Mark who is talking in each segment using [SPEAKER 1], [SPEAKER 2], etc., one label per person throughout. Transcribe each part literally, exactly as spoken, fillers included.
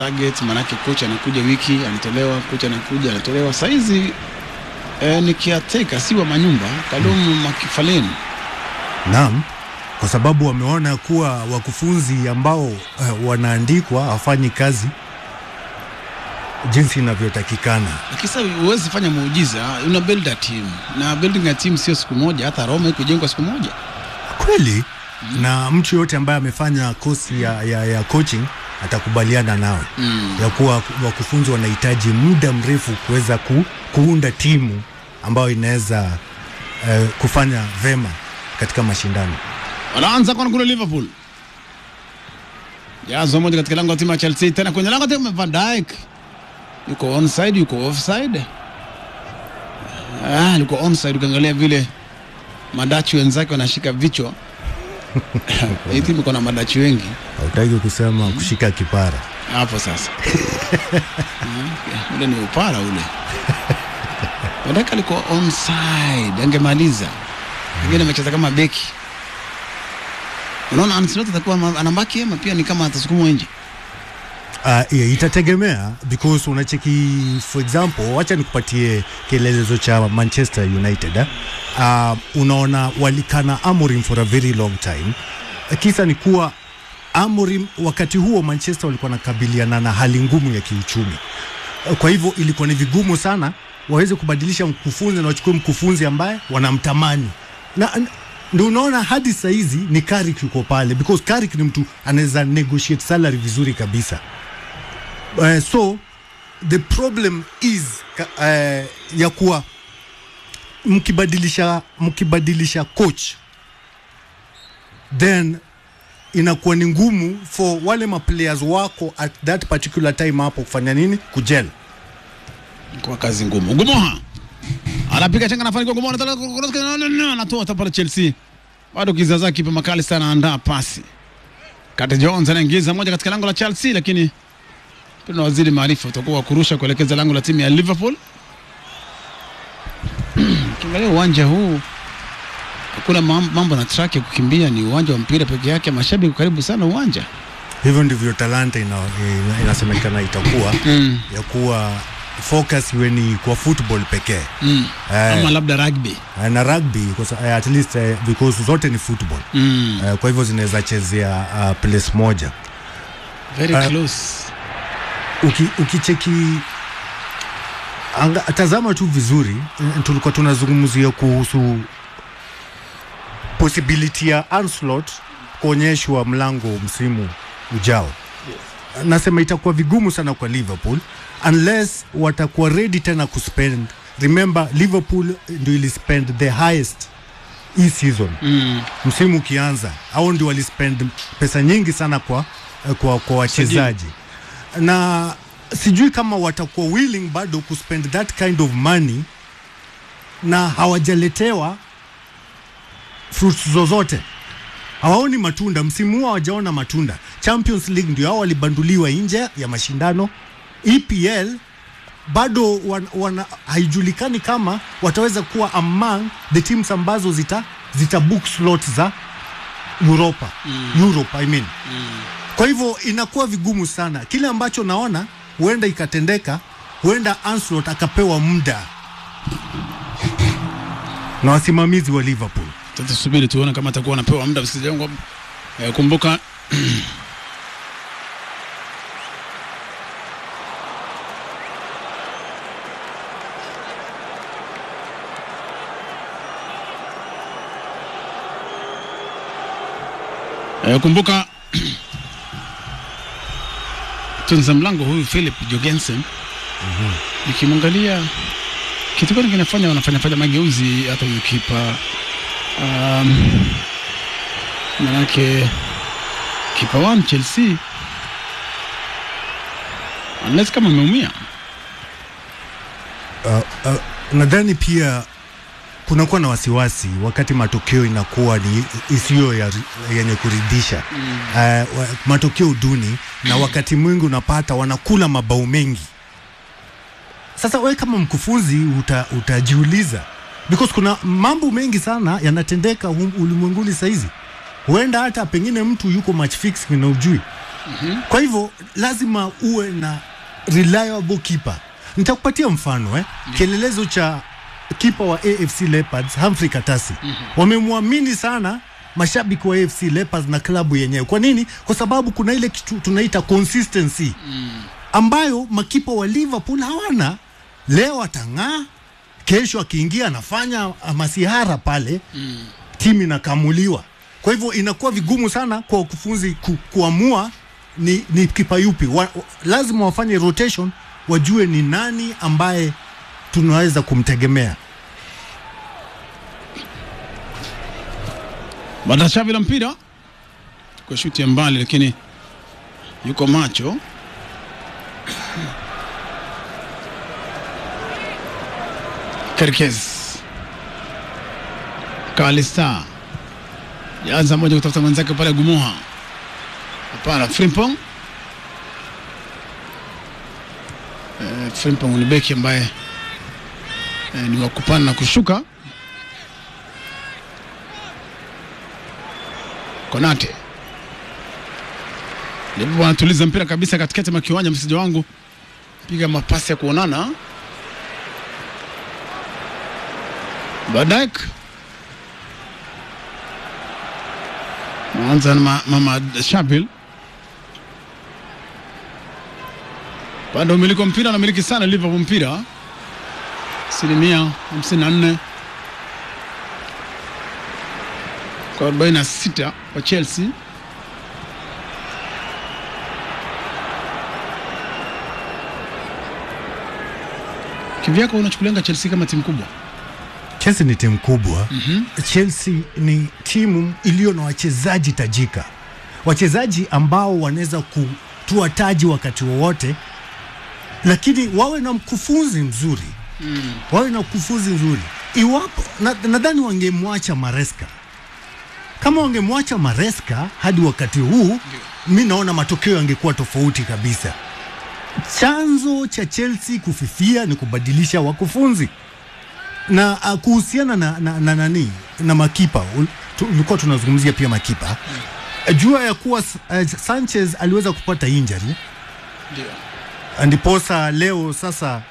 [SPEAKER 1] target, manake kocha anakuja wiki anatolewa, kocha anakuja anatolewa. Saizi eh, ni kiateka si wa manyumba Kalumu Makifaleni.
[SPEAKER 2] Naam, kwa sababu wameona kuwa wakufunzi ambao uh, wanaandikwa hawafanyi kazi jinsi inavyotakikana.
[SPEAKER 1] Lakini sasa huwezi fanya muujiza, una build a team. Na building a team sio siku moja, hata Roma iko jengwa siku moja.
[SPEAKER 2] Kweli? Mm. Na mtu yote ambaye amefanya kosi ya, ya, ya coaching atakubaliana nao. Mm. Ya kuwa wakufunzi wanahitaji muda mrefu kuweza ku, kuunda timu ambayo inaweza uh, kufanya vema katika mashindano.
[SPEAKER 1] Wanaanza kwa kule Liverpool. Jazo moja katika lango la timu ya Chelsea, tena kwenye lango la timu ya Van Dijk. Yuko onside, yuko offside. Ah, yuko onside, ukiangalia vile madachi wenzake wanashika vichwa. Hii timu iko na madachi wengi.
[SPEAKER 2] Hautaki kusema mm. kushika kipara.
[SPEAKER 1] Hapo sasa. Ule ni upara ule. Van Dijk alikuwa onside, angemaliza. Ngine amecheza kama beki. Unaona Ancelotti atakuwa anabaki ama pia ni kama atasukumwa nje?
[SPEAKER 2] Uh, yeah, itategemea because unacheki, for example, wacha nikupatie kielelezo cha Manchester United eh? Uh, unaona walikana Amorim for a very long time. Kisa ni kuwa Amorim wakati huo Manchester walikuwa nakabiliana na hali ngumu ya kiuchumi. Kwa hivyo ilikuwa ni vigumu sana waweze kubadilisha mkufunzi na wachukue mkufunzi ambaye wanamtamani. Na ndio unaona hadi saa hizi ni Carrick yuko pale because Carrick ni mtu anaweza negotiate salary vizuri kabisa. Uh, so the problem is uh, ya kuwa mkibadilisha mkibadilisha coach then inakuwa ni ngumu for wale ma players wako at that particular time hapo kufanya nini, kujel
[SPEAKER 1] kwa kazi ngumu. Gumoha anapiga chenga nafanya kwa Gumoha anatoa anatoa pale Chelsea, bado kizaza kipa McAllister anaandaa pasi. Kate Jones anaingiza moja katika lango la Chelsea, lakini tuna waziri maarifa utakuwa kurusha kuelekeza lango la timu ya Liverpool. Kiangalia uwanja huu hakuna mambo na track ya kukimbia, ni uwanja wa mpira peke yake, mashabiki karibu sana uwanja.
[SPEAKER 2] Hivyo ndivyo talanta ina, ina, inasemekana itakuwa mm. ya kuwa focus weni kwa football pekee
[SPEAKER 1] mm. uh, ama labda rugby
[SPEAKER 2] uh, na rugby because, uh, at least uh, because zote ni football mm. uh, kwa hivyo zinaweza chezea uh, place moja
[SPEAKER 1] very uh, close.
[SPEAKER 2] Uki, ukicheki anga, tazama tu vizuri, tulikuwa tunazungumzia kuhusu possibility ya Ancelotti kuonyeshwa mlango msimu ujao. Yes. Nasema itakuwa vigumu sana kwa Liverpool unless watakuwa ready tena kuspend. Remember Liverpool ndio ili spend the highest hii season. Mm. Msimu ukianza au ndio wali spend pesa nyingi sana kwa kwa kwa wachezaji. Na sijui kama watakuwa willing bado kuspend that kind of money na hawajaletewa fruits zozote. Hawaoni matunda, msimu huu hawajaona matunda. Champions League ndio hao walibanduliwa nje ya mashindano. E P L bado wan, wana, haijulikani kama wataweza kuwa among the teams ambazo zita zita book slots za Europa. Mm. Europe I mean. Mm. Kwa hivyo inakuwa vigumu sana. Kile ambacho naona huenda ikatendeka, huenda Ancelotti akapewa muda na wasimamizi wa Liverpool.
[SPEAKER 1] Tutasubiri tuone kama atakuwa anapewa muda. Msijangu eh, kumbuka eh, kumbuka tunza mlango huyu Philip Jorgensen. Mhm. Nikimwangalia kitu gani kinafanya wanafanya fanya mageuzi hata huyu kipa. Um, manake kipa wa Chelsea unless kama ameumia.
[SPEAKER 2] Uh, uh, nadhani pia kunakuwa na wasiwasi wakati matokeo inakuwa ni isiyo ya, yenye kuridhisha. Mm. Uh, matokeo duni na wakati mwingi unapata wanakula mabao mengi. Sasa wewe kama mkufunzi uta, utajiuliza because kuna mambo mengi sana yanatendeka ulimwenguni saizi. Huenda hata pengine mtu yuko match fix na ujui. Mm-hmm. Kwa hivyo lazima uwe na reliable keeper. Nitakupatia mfano eh. Mm-hmm. Kielelezo cha kipa wa A F C Leopards Humphrey Katasi. Mm-hmm. Wamemwamini sana mashabiki wa A F C Leopards na klabu yenyewe. Kwa nini? Kwa sababu kuna ile kitu tunaita consistency. Mm. Ambayo makipa wa Liverpool hawana. Leo atang'aa, kesho akiingia anafanya masihara pale. Mm. Timu inakamuliwa. Kwa hivyo inakuwa vigumu sana kwa wakufunzi ku, kuamua ni, ni kipa yupi. Wa, lazima wafanye rotation, wajue ni nani ambaye tunaweza kumtegemea.
[SPEAKER 1] Badashavi la mpira kwa shuti ya mbali, lakini yuko macho. Kerkez Kalista yaanza moja kutafuta mwenzake pale Gumoha. Hapana, Frimpong. Eh, Frimpong ni beki ambaye eh, ni wakupana na kushuka. Konate Liverpool anatuliza mpira kabisa katikati mwa kiwanja. Msije wangu piga mapasi ya kuonana. Badak Mwanza na Mama Shabil bado umiliki mpira na miliki sana Liverpool mpira asilimia hamsini na nne kwa arobaini na sita kwa Chelsea. Kivyako unachukulianga Chelsea kama timu kubwa?
[SPEAKER 2] Chelsea ni timu kubwa.
[SPEAKER 1] Mm-hmm.
[SPEAKER 2] Chelsea ni timu iliyo na wachezaji tajika, wachezaji ambao wanaweza kutua taji wakati wowote, lakini wawe na mkufunzi mzuri. Mm. Wawe na mkufunzi mzuri. Iwapo nadhani na wangemwacha Maresca. Kama wangemwacha Maresca hadi wakati huu, mimi naona matokeo yangekuwa tofauti kabisa. Chanzo cha Chelsea kufifia ni kubadilisha wakufunzi. Na uh, kuhusiana na na, na nani na makipa, tulikuwa tunazungumzia pia makipa. Mm. Jua ya kuwa uh, Sanchez aliweza kupata injury. Ndio. Ndiposa leo sasa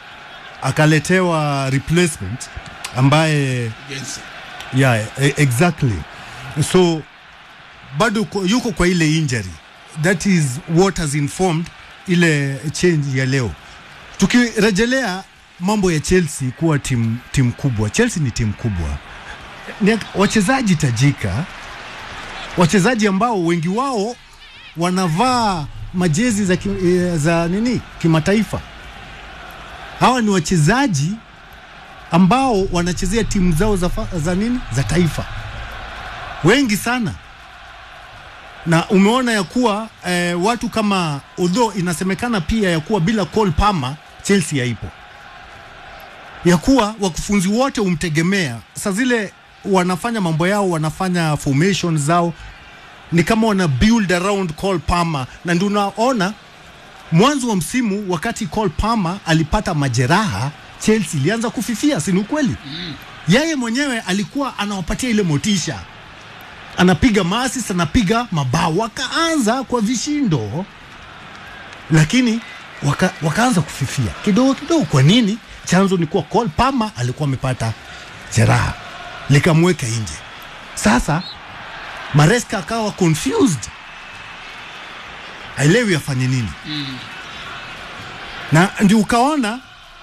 [SPEAKER 2] akaletewa replacement ambaye
[SPEAKER 1] yes.
[SPEAKER 2] Yeah, exactly. So bado yuko kwa ile injury. That is what has informed ile change ya leo. Tukirejelea mambo ya Chelsea kuwa timu timu kubwa. Chelsea ni timu kubwa. Ni wachezaji tajika. Wachezaji ambao wengi wao wanavaa majezi za ki, za nini? Kimataifa. Hawa ni wachezaji ambao wanachezea timu zao za, za nini? Za taifa. Wengi sana. Na umeona ya kuwa eh, watu kama, although inasemekana pia ya kuwa bila Cole Palmer Chelsea haipo. Ya kuwa wakufunzi wote umtegemea. Sasa zile wanafanya mambo yao, wanafanya formation zao, ni kama wana build around Cole Palmer. Na ndio unaona mwanzo wa msimu wakati Cole Palmer alipata majeraha, Chelsea ilianza kufifia, si ni ukweli? Mm. Yeye mwenyewe alikuwa anawapatia ile motisha. Anapiga masisi, anapiga mabao, wakaanza kwa vishindo. Lakini waka, wakaanza kufifia kidogo kidogo. Kwa nini? Chanzo ni kuwa Cole Palmer alikuwa amepata jeraha, likamweka nje. Sasa Maresca akawa confused, haielewi afanye nini. Mm. Na ndio ukaona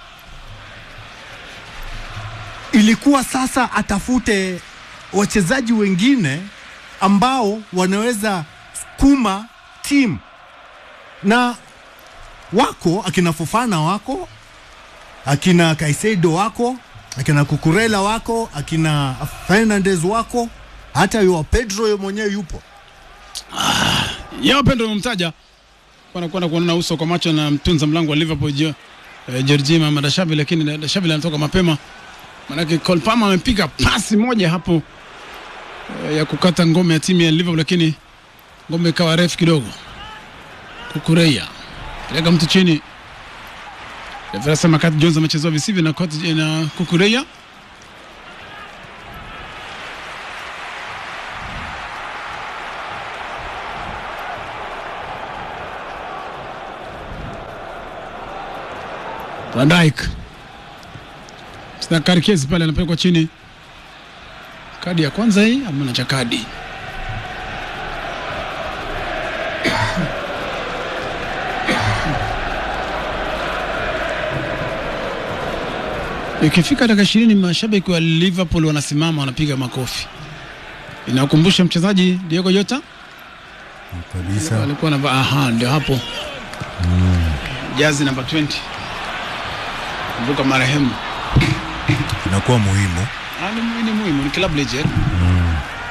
[SPEAKER 2] ilikuwa sasa atafute wachezaji wengine ambao wanaweza sukuma team. Na wako akina Fofana wako, akina Caicedo wako, akina Cucurella wako, akina Fernandes wako, hata yule Pedro mwenyewe yupo.
[SPEAKER 1] Ah, yeye Pedro mumtaja kwa kwenda kuona uso kwa macho na mtunza mlango wa Liverpool je, eh, Georgie Mamadashavi, lakini Dashavi anatoka mapema. Manake Cole Palmer amepiga pasi moja hapo eh, ya kukata ngome ya timu ya Liverpool, lakini ngome ikawa refu kidogo. Cucurella peleka mtu chini. Referee Makat Jones amechezwa visivyo na Cote na Cucurella. Van Dijk. Sina Karkezi pale anapelekwa chini. Kadi ya kwanza hii amna cha kadi. Ikifika dakika ishirini mashabiki wa Liverpool wanasimama wanapiga makofi. Inakumbusha mchezaji Diego Jota
[SPEAKER 2] kabisa.
[SPEAKER 1] Alikuwa na aha ndio hapo. Mm. Jazi namba ishirini. Kumbuka marehemu.
[SPEAKER 2] Inakuwa muhimu.
[SPEAKER 1] Ah, ni, ni muhimu, ni club legend. Mm.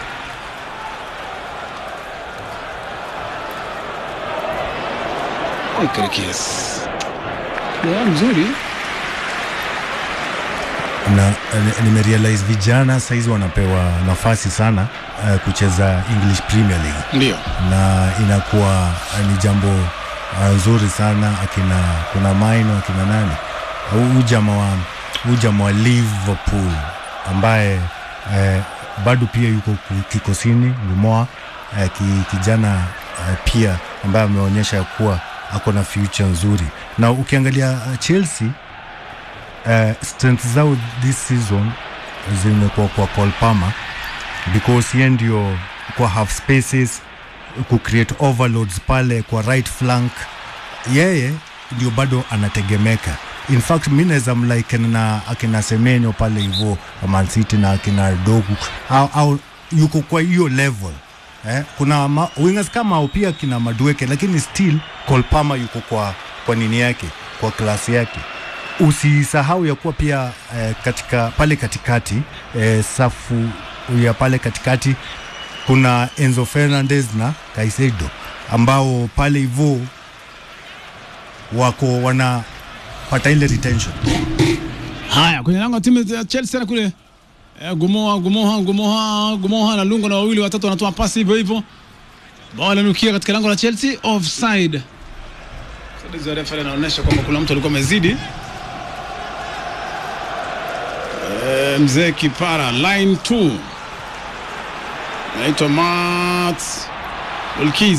[SPEAKER 1] Oi Karkezi. Ndio mzuri.
[SPEAKER 2] Na nimerealize vijana saizi wanapewa nafasi sana uh, kucheza English Premier League.
[SPEAKER 1] Ndio.
[SPEAKER 2] Na inakuwa uh, ni jambo uh, nzuri sana. Akina kuna Maino, akina nani ujama wa ujama wa Liverpool ambaye uh, bado pia yuko kikosini Ngumoa, uh, kijana uh, pia ambaye ameonyesha kuwa ako na future nzuri. Na ukiangalia uh, Chelsea Uh, strength zao this season zimekuwa kwa Cole Palmer because yeye ndio kwa half spaces ku create overloads pale kwa right flank, yeye ndio bado anategemeka. In fact mimi naweza mlike na akina Semenyo pale hivyo Man City na akina Dogu au, au yuko kwa hiyo level eh? Kuna ma, wingers kama au pia kina Madueke, lakini still Cole Palmer yuko kwa kwa nini yake, kwa klasi yake. Usisahau ya kuwa pia eh, katika pale katikati eh, safu ya pale katikati kuna Enzo Fernandez na Caicedo ambao pale hivyo wako wanapata ile retention.
[SPEAKER 1] Haya, kwenye lango timu ya Chelsea na kule eh, Gumoha Gumoha Gumoha Gumoha na Lungo na wawili watatu wanatoa pasi hivyo hivyo. Ball inanukia katika lango la Chelsea, offside. Sasa refa anaonyesha kwamba kuna mtu alikuwa amezidi. E, mzee Kipara line two. Naitwa Matt Ulkis.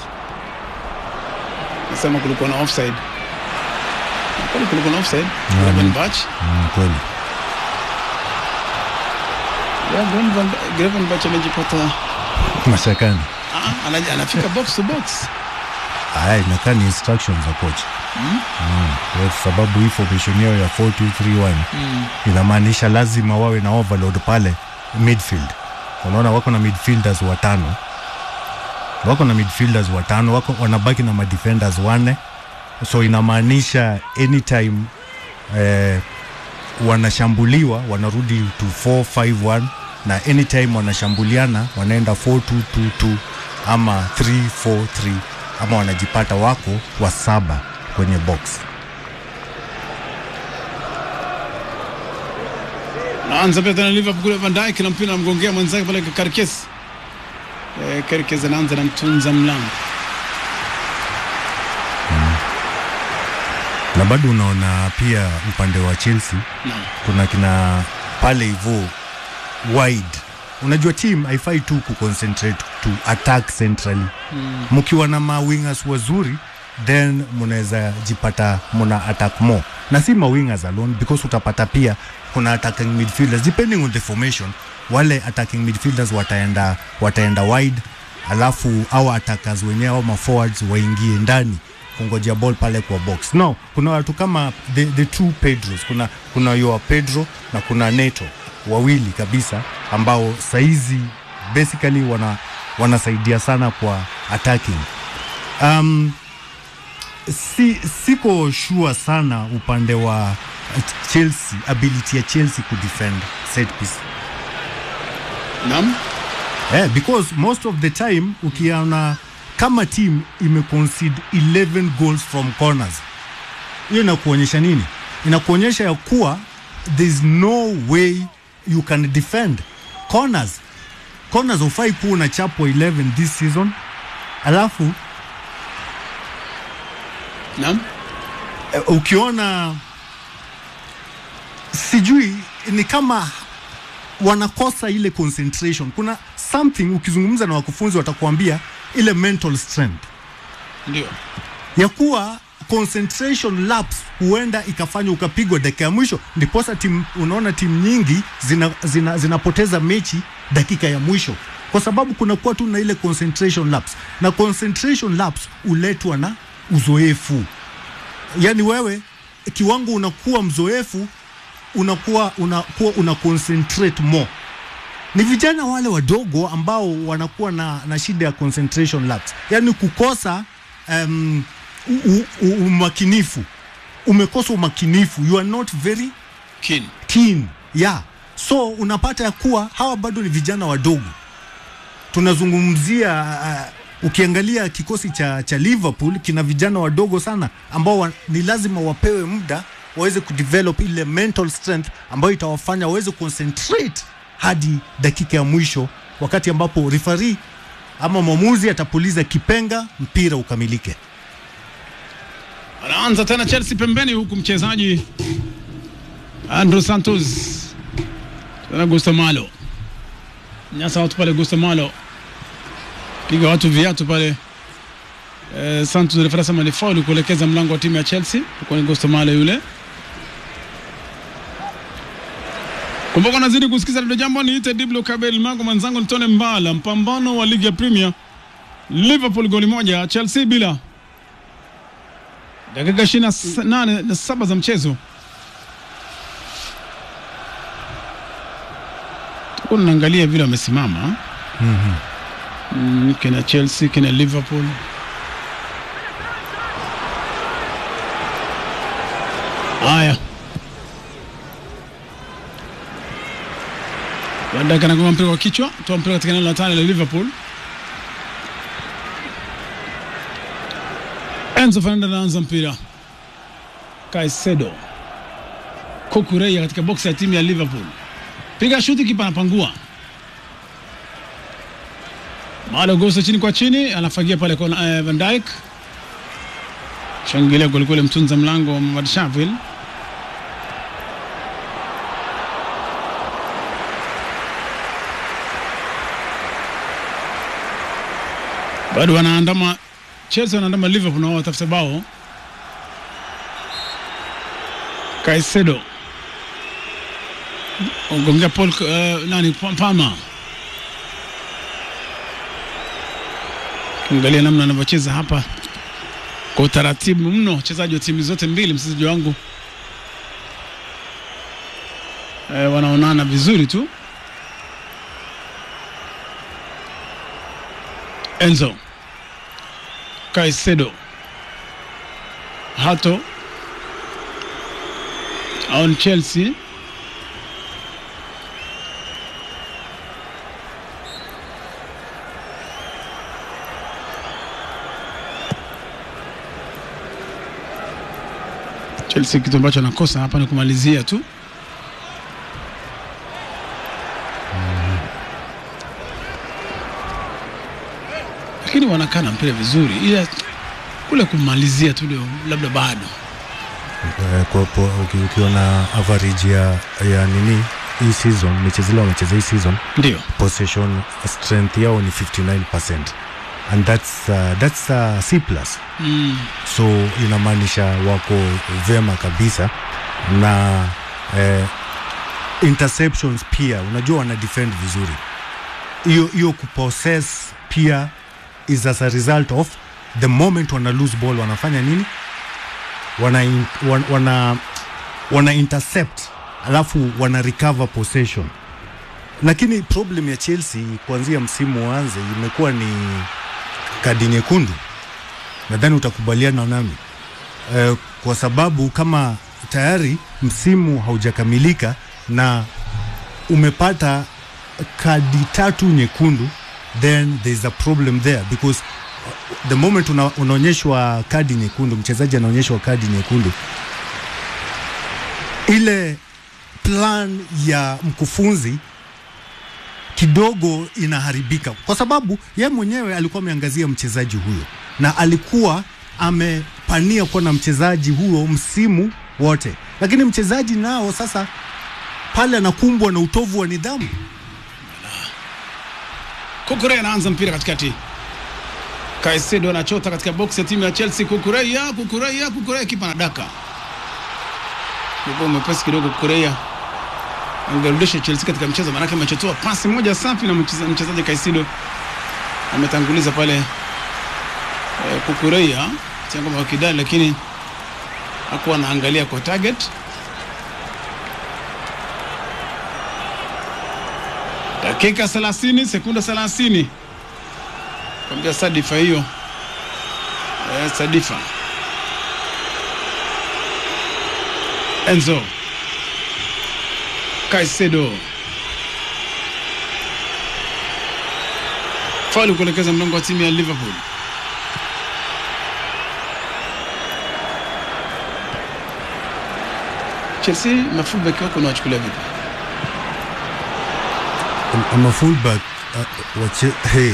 [SPEAKER 1] Nasema kulikuwa na offside. Kwani kulikuwa na offside? Graven Batch.
[SPEAKER 2] Mm, kweli.
[SPEAKER 1] Ya Graven Graven Batch amejipata
[SPEAKER 2] mashakani.
[SPEAKER 1] Ah, anaja anafika box to box.
[SPEAKER 2] Haya inakaa ni instructions za coach. Mm. Mm. Kwa sababu hii formation yao ya four two three one mm. inamaanisha lazima wawe na overload pale midfield. Unaona wako na midfielders watano. Wako na midfielders watano, wako wanabaki na madefenders wanne. So inamaanisha anytime eh, wanashambuliwa wanarudi to four five one, na anytime wanashambuliana wanaenda four two two two ama three four three, ama wanajipata wako wa saba kwenye box.
[SPEAKER 1] Naanza pia tena Liverpool, Van Dijk na mpira mgongea mwenzake pale Karkezi. Eh, Karkezi anaanza na mtunza mlango.
[SPEAKER 2] Hmm. Na bado unaona pia upande wa Chelsea no. kuna kina pale hivyo wide. Unajua team haifai tu kuconcentrate to attack centrally. Mm. Mkiwa na ma wingers wazuri then mnaweza jipata mna attack more. Na si ma wingers alone, because utapata pia kuna attacking midfielders depending on the formation. Wale attacking midfielders wataenda wataenda wide, alafu au attackers wenyewe au ma forwards waingie ndani kungojea ball pale kwa box. No, kuna watu kama the, the two Pedros, kuna kuna Joao Pedro na kuna Neto, wawili kabisa ambao saizi basically wana wanasaidia sana kwa attacking. Um, si siko sure sana upande wa Chelsea, ability ya Chelsea ku defend set piece.
[SPEAKER 1] Naam.
[SPEAKER 2] Eh, because most of the time ukiona kama team imeconcede eleven goals from corners, hiyo inakuonyesha nini? Inakuonyesha ya kuwa there's no way you can defend corners. Corners ufai kuwa na chapo eleven this season. Alafu
[SPEAKER 1] naam,
[SPEAKER 2] uh, ukiona sijui ni kama wanakosa ile concentration. Kuna something ukizungumza na wakufunzi watakuambia ile mental strength.
[SPEAKER 1] Ndio.
[SPEAKER 2] Ya kuwa concentration lapse huenda ikafanya ukapigwa dakika ya mwisho. Ndiposa timu, unaona timu nyingi zinapoteza zina, zina mechi dakika ya mwisho, kwa sababu kuna kuwa tu na ile concentration lapse, na concentration lapse uletwa na uzoefu. Yani wewe kiwango unakuwa mzoefu, unakuwa unakuwa una concentrate more. Ni vijana wale wadogo ambao wanakuwa na, na shida ya concentration lapse, yani kukosa um, umakinifu. Umekosa umakinifu, you are not very
[SPEAKER 1] keen
[SPEAKER 2] keen yeah. So unapata ya kuwa hawa bado ni vijana wadogo. Tunazungumzia uh, ukiangalia kikosi cha, cha Liverpool kina vijana wadogo sana ambao wa, ni lazima wapewe muda waweze kudevelop ile mental strength ambayo itawafanya waweze concentrate hadi dakika ya mwisho, wakati ambapo referee ama mwamuzi atapuliza kipenga mpira ukamilike.
[SPEAKER 1] Anaanza tena Chelsea pembeni, huku mchezaji Andrew Santos tena Gusto Malo nyasa watu pale. Gusto Malo piga watu viatu pale. eh, Santos referee sema ni foul kuelekeza mlango wa timu ya Chelsea. Kwa ni Gusto Malo yule. Kumbuka nazidi kusikiza ndio jambo. Ni ite Diblo Kabel Mango, manzangu Ntone Mbala. Mpambano wa ligi ya Premier, Liverpool goli moja Chelsea bila. Dakika ishirini na nane na saba za mchezo. Tukuna naangalia vile wamesimama.
[SPEAKER 2] Mhm.
[SPEAKER 1] Mm, kina Chelsea, kina Liverpool. Haya. Wanda kana kwa mpira wa kichwa, toa mpira katika eneo la tano la Liverpool. Enzo Fernandez anaanza mpira. Caicedo. Kukureya katika box ya timu ya Liverpool. Piga shuti, kipa anapangua. Malo gosa chini kwa chini, anafagia pale kwa uh, Van Dijk. Shangilia goli kule mtunza mlango wa Madshaville. Bado wanaandama Chelsea, wanaandama Liverpool na watafuta bao. Caicedo. Ongongea Paul uh, nani Palmer. Angalia namna anavyocheza hapa kwa utaratibu mno wachezaji wa timu zote mbili, mchezaji wangu. Eh, wanaonana vizuri tu. Enzo. Caicedo. Hato. On Chelsea. Chelsea kitu ambacho anakosa hapa ni kumalizia tu. Lakini wanakana mpira vizuri, ila kule kumalizia tu ndio labda bado.
[SPEAKER 2] Kwa kwa ukiona average ya ya nini hii season, michezo wamecheza hii season,
[SPEAKER 1] ndio
[SPEAKER 2] possession strength yao ni fifty-nine percent, and that's uh, that's uh, C plus.
[SPEAKER 1] Mm.
[SPEAKER 2] So inamaanisha wako vema kabisa, na eh, interceptions pia unajua wana defend vizuri. Hiyo hiyo kupossess pia is as a result of the moment wana lose ball wanafanya nini, wana in, wana, wana wana intercept alafu wana recover possession. Lakini problem ya Chelsea kuanzia msimu uanze imekuwa ni kadi nyekundu. Nadhani utakubaliana nami e, kwa sababu kama tayari msimu haujakamilika na umepata kadi tatu nyekundu, then there is a problem there, because the moment una, unaonyeshwa kadi nyekundu, mchezaji anaonyeshwa kadi nyekundu, ile plan ya mkufunzi kidogo inaharibika, kwa sababu yeye mwenyewe alikuwa ameangazia mchezaji huyo na alikuwa amepania kuwa na mchezaji huo msimu wote, lakini mchezaji nao sasa pale anakumbwa na utovu wa nidhamu.
[SPEAKER 1] Kukureya anaanza mpira katikati. Caicedo anachota katika box ya timu ya Chelsea. Kukureya, Kukureya, Kukureya, kipa na daka. Ndipo umepesi kidogo Kukureya. Angerudisha Chelsea katika mchezo, maana yake amechetoa pasi moja safi na mchezaji Caicedo ametanguliza pale e, Kukureya sio kama wakidai, lakini hakuwa anaangalia kwa target. Dakika thelathini, sekunde thelathini. Kwambia Sadifa hiyo. Eh, Sadifa. Enzo. Caicedo. Faulu kuelekeza mlango wa timu ya Liverpool. Chelsea na fullback wako na wachukulia vipi?
[SPEAKER 2] I'm a fullback uh, wache hey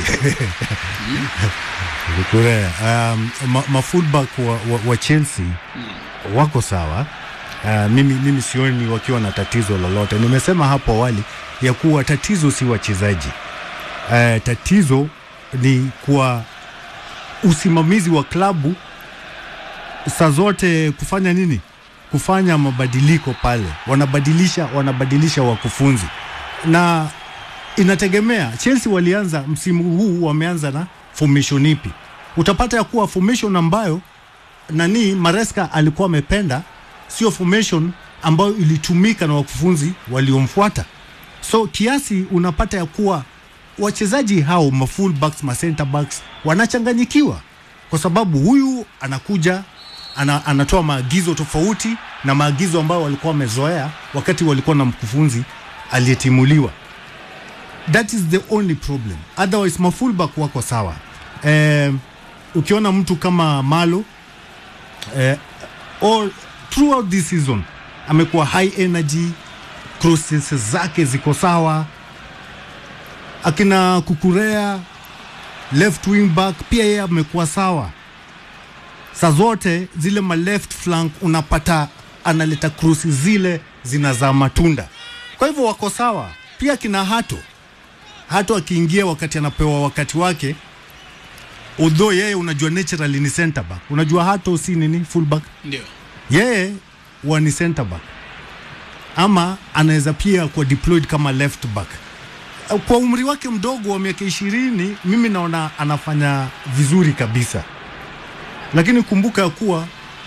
[SPEAKER 2] Kukureya um ma, ma fullback wa, wa, wa Chelsea mm. wako sawa. Uh, mimi mimi sioni wakiwa na tatizo lolote. Nimesema hapo awali ya kuwa tatizo si wachezaji. Uh, tatizo ni kwa usimamizi wa klabu saa zote kufanya nini? Kufanya mabadiliko pale. Wanabadilisha wanabadilisha wakufunzi. Na inategemea Chelsea walianza msimu huu wameanza na formation ipi. Utapata ya kuwa formation ambayo nani Maresca alikuwa amependa sio formation ambayo ilitumika na wakufunzi waliomfuata. So kiasi unapata ya kuwa wachezaji hao ma full backs ma center backs wanachanganyikiwa kwa sababu huyu anakuja ana, anatoa maagizo tofauti na maagizo ambayo walikuwa wamezoea wakati walikuwa na mkufunzi aliyetimuliwa. That is the only problem. Otherwise ma full back wako sawa. Eh, ukiona mtu kama Malo eh, all throughout this season amekuwa high energy, crosses zake ziko sawa. Akina Kukureya left wing back pia yeye amekuwa sawa. Saa zote zile ma left flank unapata analeta crosses zile zinazaa matunda. Kwa hivyo wako sawa. Pia kina Hato Hato akiingia wakati anapewa wakati wake, although yeye unajua naturally ni center back. Unajua Hato si nini full back?
[SPEAKER 1] Ndio.
[SPEAKER 2] Yeye wa ni center back. Ama anaweza pia kwa deployed kama left back. Kwa umri wake mdogo wa miaka ishirini mimi naona anafanya vizuri kabisa. Lakini kumbuka kuwa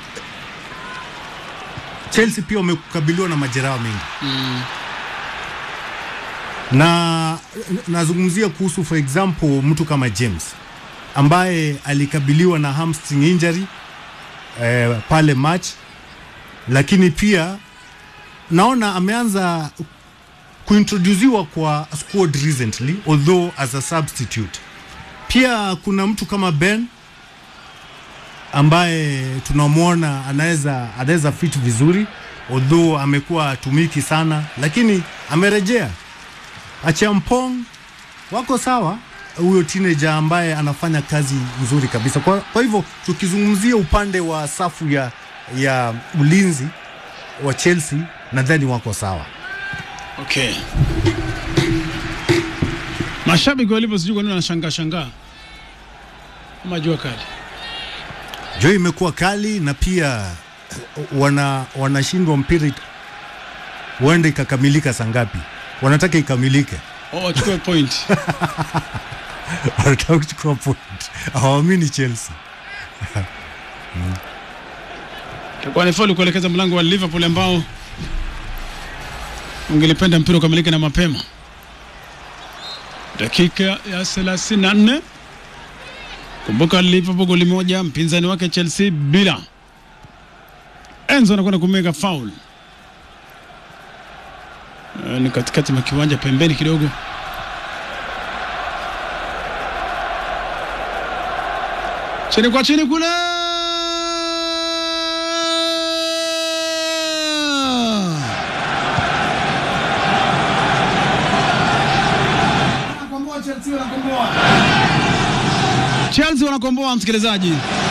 [SPEAKER 2] Chelsea pia wamekabiliwa na majeraha mengi. Mm. Na nazungumzia kuhusu for example mtu kama James ambaye alikabiliwa na hamstring injury eh, pale match, lakini pia naona ameanza kuintroduciwa kwa squad recently although as a substitute. Pia kuna mtu kama Ben ambaye tunamwona anaweza anaweza fit vizuri although amekuwa atumiki sana, lakini amerejea. Achampong wako sawa, huyo teenager ambaye anafanya kazi nzuri kabisa. Kwa, kwa hivyo tukizungumzia upande wa safu ya ya ulinzi wa Chelsea nadhani wako sawa.
[SPEAKER 1] Okay. Mashabiki walipo sijui kwa nini wanashangaa shangaa. Kama jua kali.
[SPEAKER 2] Jua imekuwa kali na pia wana wanashindwa mpira uende ikakamilika saa ngapi? Wanataka ikamilike.
[SPEAKER 1] Oh, wachukue point.
[SPEAKER 2] Wanataka kuchukua point. Hawaamini Chelsea.
[SPEAKER 1] mm. Kwa ni faulu kuelekeza mlango wa Liverpool ambao ungelipenda mpira ukamilike na mapema. Dakika ya thelathini na nne. Kumbuka Liverpool goli moja, mpinzani wake Chelsea bila. Enzo anakwenda kumega foul. Uh, ni katikati mwa kiwanja pembeni kidogo. Chini kwa chini kule. Wanakomboa Chelsea, wanakomboa. Chelsea wanakomboa msikilizaji.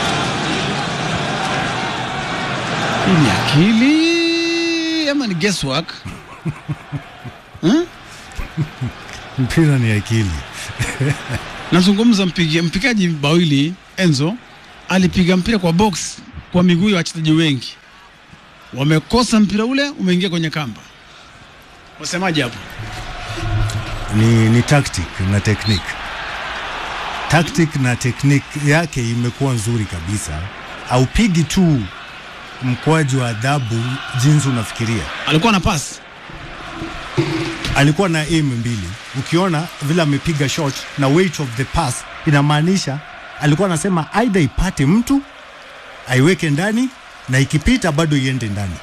[SPEAKER 1] Ni akili ama ni guesswork? Hmm?
[SPEAKER 2] Mpira ni akili.
[SPEAKER 1] Nazungumza mpige mpikaji bawili Enzo alipiga mpira kwa box kwa miguu ya wachezaji wengi, wamekosa mpira ule umeingia kwenye kamba. Wasemaje hapo?
[SPEAKER 2] Ni, ni tactic na technique. Tactic na technique yake imekuwa nzuri kabisa. Haupigi tu mkwaju wa adhabu jinsi unafikiria.
[SPEAKER 1] Alikuwa na pass,
[SPEAKER 2] alikuwa na aim mbili. Ukiona vile amepiga shot na weight of the pass, inamaanisha alikuwa anasema either ipate mtu aiweke ndani na ikipita bado iende ndani.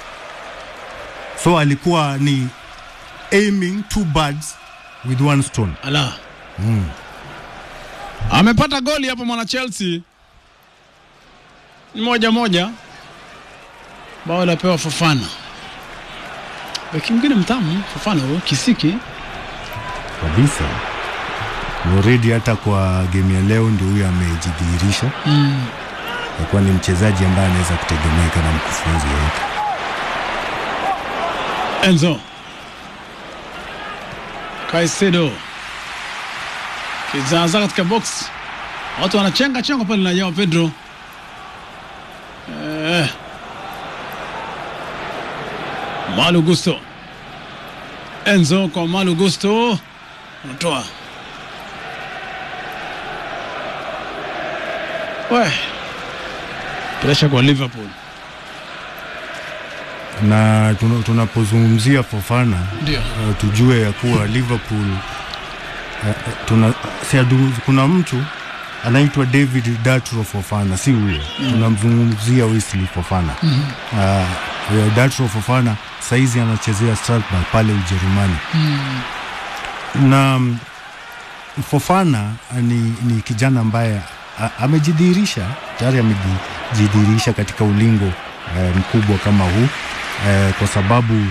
[SPEAKER 2] So alikuwa ni aiming two birds with one stone.
[SPEAKER 1] Ala.
[SPEAKER 2] Mm.
[SPEAKER 1] Amepata goli hapo mwana Chelsea. Moja moja. Bao la pewa Fofana. Beki mwingine mtamu Fofana huo kisiki
[SPEAKER 2] kabisa. Already hata kwa game ya leo ndio huyo amejidhihirisha.
[SPEAKER 1] Mm.
[SPEAKER 2] Kwa ni mchezaji ambaye anaweza kutegemeka na mkufunzi yote.
[SPEAKER 1] Enzo Caicedo kizaza katika box, watu wanachenga chenga pale na Joao Pedro. Eh. Malo Gusto, Enzo kwa Malo Gusto, unatoa we presha kwa Liverpool.
[SPEAKER 2] Na tunapozungumzia Fofana
[SPEAKER 1] ndio
[SPEAKER 2] uh, tujue ya kuwa Liverpool uh, tuna siadu, kuna mtu anaitwa David Datro Fofana, si huyo. Mm. Tunamzungumzia Wesley Fofana.
[SPEAKER 1] Mm
[SPEAKER 2] -hmm. uh, Datro Fofana saizi anachezea Strasbourg pale Ujerumani.
[SPEAKER 1] Mm.
[SPEAKER 2] Na um, Fofana ni, ni kijana ambaye amejidhihirisha tayari, amejidhihirisha katika ulingo uh, mkubwa kama huu. Eh, kwa sababu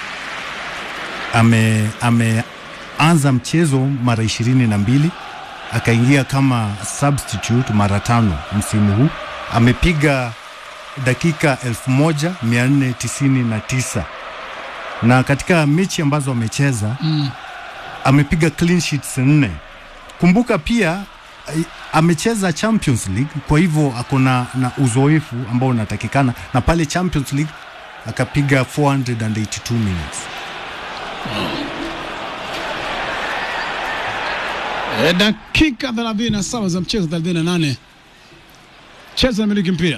[SPEAKER 2] ame ameanza mchezo mara ishirini na mbili, akaingia kama substitute mara tano msimu huu. Amepiga dakika elfu moja mia nne tisini na tisa na katika mechi ambazo amecheza mm. amepiga clean sheets nne. Kumbuka pia amecheza Champions League, kwa hivyo akona na uzoefu ambao unatakikana, na pale Champions League akapiga four hundred eighty-two minutes.
[SPEAKER 1] E, dakika thelathini na saba za mchezo, thelathini na nane. Chelsea anamiliki mpira.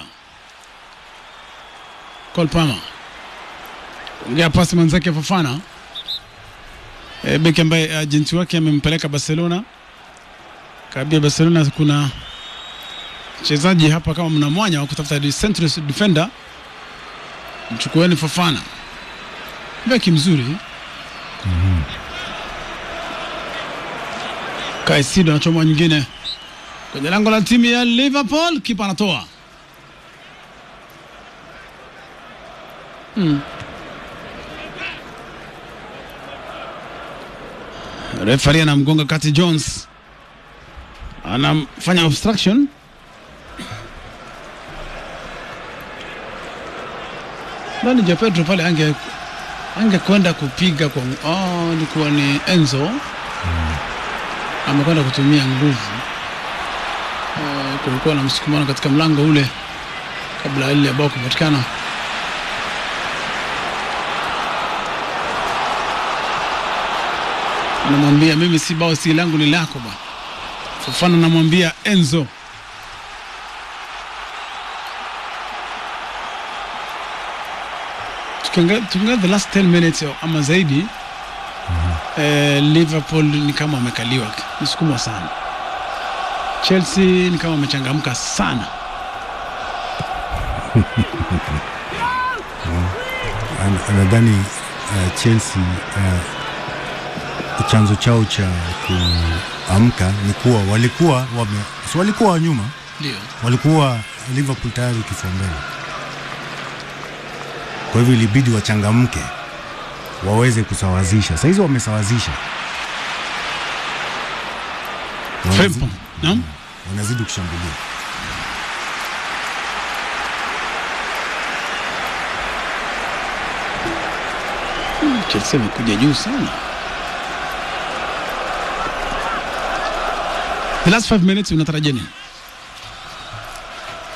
[SPEAKER 1] Cole Palmer ongea pasi manzake Fofana. E, beki ambaye agenti wake amempeleka Barcelona. Kabla Barcelona kuna mchezaji hapa kama mna mwanya wa kutafuta central defender, mchukueni Fofana. Beki mzuri.
[SPEAKER 2] Mhm.
[SPEAKER 1] Caicedo anachoma nyingine kwenye lango la timu ya Liverpool, kipa anatoa. Hmm. Referee anamgonga Curtis Jones, anamfanya obstruction. Ndani Joao Pedro pale ange ange kwenda kupiga kwa oh, ilikuwa ni Enzo.
[SPEAKER 2] Mm.
[SPEAKER 1] Amekwenda kutumia nguvu. Uh, kulikuwa na msukumano katika mlango ule kabla ile bao kupatikana. Anamwambia mimi si bao si langu ni lako bwana. Fofana anamwambia Enzo. Tukiangalia the last ten minutes ama zaidi, mm-hmm. eh, Liverpool ni kama wamekaliwa, msukumo sana. Chelsea ni kama wamechangamka sana.
[SPEAKER 2] Anadhani uh, Chelsea uh, chanzo chao cha kuamka ni kuwa walikuwa wame so walikuwa nyuma,
[SPEAKER 1] ndio
[SPEAKER 2] walikuwa Liverpool tayari kifua mbele. Kwa hivyo ilibidi wachangamke waweze kusawazisha. Sasa hizo wamesawazisha.
[SPEAKER 1] Frimpong, naam,
[SPEAKER 2] wanazidi kushambulia.
[SPEAKER 1] Hmm, Chelsea imekuja juu sana. The last five minutes unatarajia nini?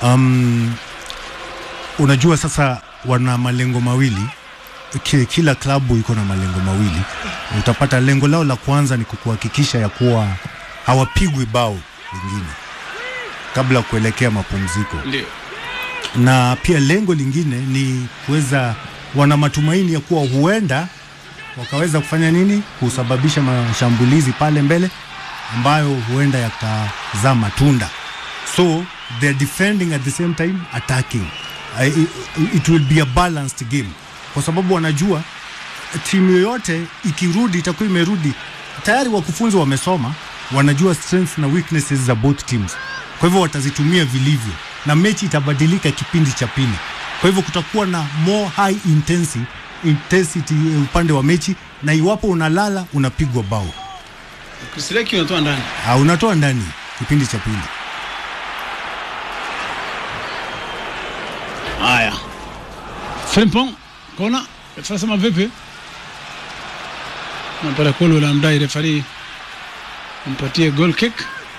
[SPEAKER 2] Um, unajua sasa wana malengo mawili. Kila klabu iko na malengo mawili. Utapata lengo lao la kwanza ni kuhakikisha ya kuwa hawapigwi bao lingine kabla kuelekea mapumziko.
[SPEAKER 1] Ndio.
[SPEAKER 2] Na pia lengo lingine ni kuweza, wana matumaini ya kuwa huenda wakaweza kufanya nini, kusababisha mashambulizi pale mbele ambayo huenda yakazaa matunda. So they're defending at the same time attacking. Uh, it, it will be a balanced game, kwa sababu wanajua timu yoyote ikirudi itakuwa imerudi tayari, wakufunzi wamesoma, wanajua strengths na weaknesses za both teams, kwa hivyo watazitumia vilivyo na mechi itabadilika kipindi cha pili. Kwa hivyo kutakuwa na more high intensity intensity upande wa mechi, na iwapo unalala unapigwa bao.
[SPEAKER 1] Kusileki unatoa ndani.
[SPEAKER 2] Ah, unatoa ndani kipindi cha pili.
[SPEAKER 1] Haya. Frimpong kona refari sema vipi? Mpira kule la mdai refari mpatie goal kick.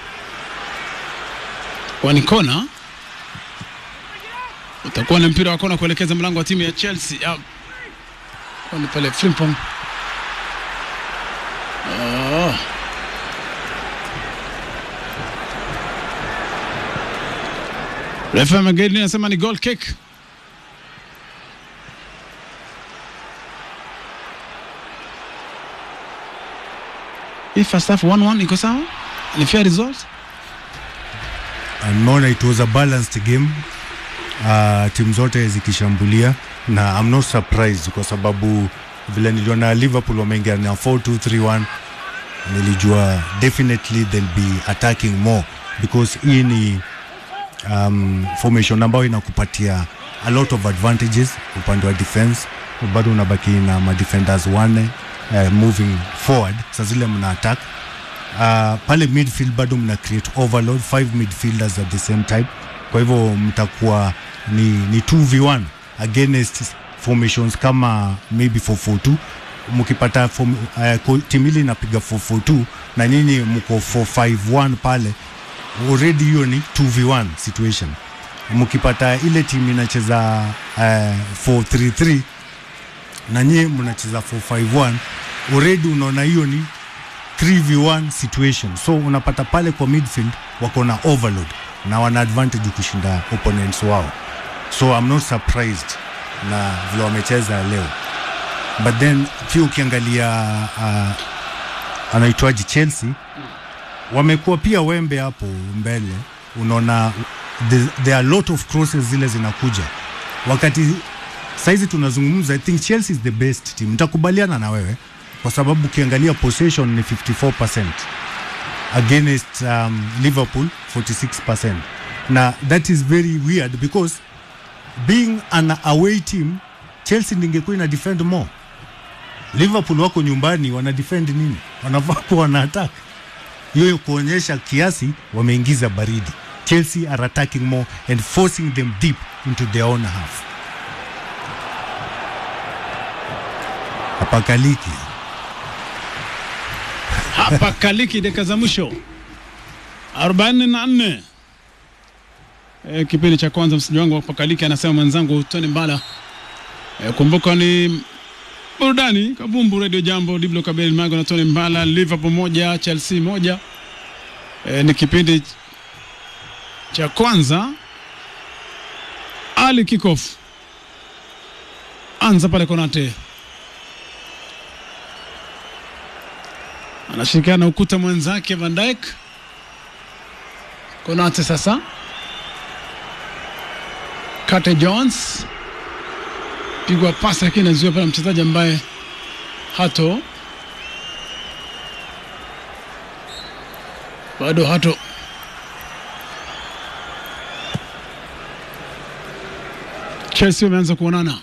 [SPEAKER 1] Kwani kona utakuwa na mpira wa kona kuelekeza mlango wa timu ya Chelsea. Kwani pale Frimpong. Oh. Refa Magedi anasema ni goal kick. If first half one one iko sawa? Ni fair result?
[SPEAKER 2] Naona it was a balanced game. Uh, timu zote zikishambulia, na I'm not surprised kwa sababu vile niliona Liverpool wameingia na four two three one, nilijua definitely they'll be attacking more because hii ni um, formation ambayo inakupatia a lot of advantages upande wa defense. Bado unabaki na ma defenders wane uh, moving forward, sasa zile mna attack uh, pale midfield bado mna create overload, five midfielders at the same time. Kwa hivyo mtakuwa ni, ni two v one against formations kama maybe four four two. Mkipata form, uh, timu ile inapiga four four two na nyinyi mko four five one pale, already hiyo ni two v one situation. Mkipata ile timu inacheza uh, four three three na nyinyi mnacheza four five one, already unaona hiyo ni three v one situation. So unapata pale kwa midfield wako na overload na wana advantage kushinda opponents wao. So I'm not surprised na vile wamecheza leo. But then pia ukiangalia uh, anaitwaji Chelsea wamekuwa pia wembe hapo mbele, unaona there are a lot of crosses zile zinakuja. Wakati saizi tunazungumza, I think Chelsea is the best team. Nitakubaliana na wewe kwa sababu ukiangalia possession ni fifty-four percent against um, Liverpool forty-six percent. Na that is very weird because being an away team, Chelsea ningekuwa ina defend more. Liverpool wako nyumbani, wana defend nini? Wanafaa kuwa wana attack. Hiyo kuonyesha kiasi wameingiza baridi. Chelsea are attacking more and forcing them deep into their own half. Hapakaliki.
[SPEAKER 1] Hapakaliki dakika za mwisho. arobaini na nne. E, kipindi cha kwanza msiji wangu hapakaliki, anasema mwenzangu Tony Mbala. E, kumbuka ni burudani kabumbu Radio Jambo, Diblo Kabeli Mago na Tony Mbala. Liverpool moja Chelsea moja. E, ni kipindi cha kwanza. Ali kickoff. Anza pale Konate. Anashirikiana na ukuta mwenzake Van Dijk. Konate sasa. Curtis Jones. Pigwa pasi lakini inazuiwa pale mchezaji ambaye Hato. Bado Hato. Chelsea wameanza kuonana.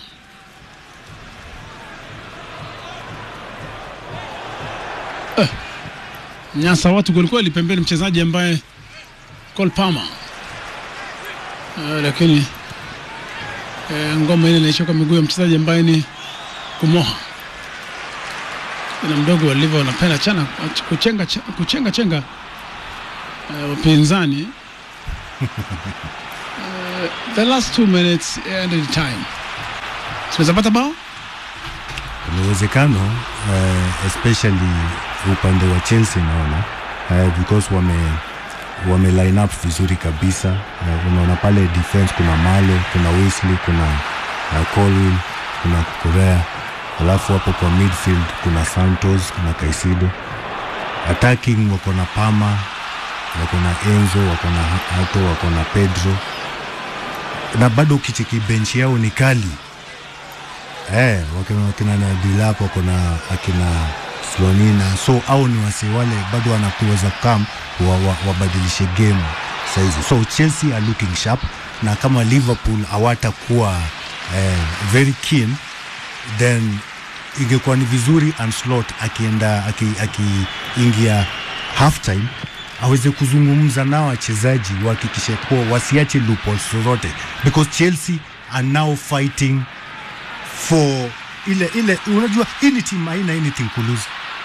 [SPEAKER 1] Eh. Nyasa watu kweli pembeni mchezaji ambaye Cole Palmer. Eh, lakini eh, ngoma ile inaishoka miguu ya mchezaji ambaye ni Kumoha. Ina mdogo wa Liverpool anapenda chana kuchenga kuchenga chenga uh, wapinzani. uh, the last two minutes ended time. Tunaweza pata bao?
[SPEAKER 2] Kuna uwezekano uh, especially upande wa Chelsea naona uh, because wame wame line up vizuri kabisa. Uh, unaona pale defense kuna Malo, kuna Wesley, kuna uh, Colwell, kuna Kukurea. Alafu hapo kwa midfield kuna Santos, kuna Caicedo. Attacking wako na Palmer, wako na Enzo, wako na Hato, wako na Pedro. Na bado kichiki bench yao ni kali. Eh, wakina wakina na Dilap, wako na akina Slonina. So au ni wasi wale bado wanakuweza kam wabadilishe wa, wa game saizi. So Chelsea are looking sharp, na kama Liverpool hawatakuwa eh, very keen, then ingekuwa ni vizuri Ancelotti akienda akiingia aki half time aweze kuzungumza nao wachezaji wahakikishe kuwa wasiache loopholes zote, because Chelsea are now fighting for ile ile, unajua any team haina anything to lose,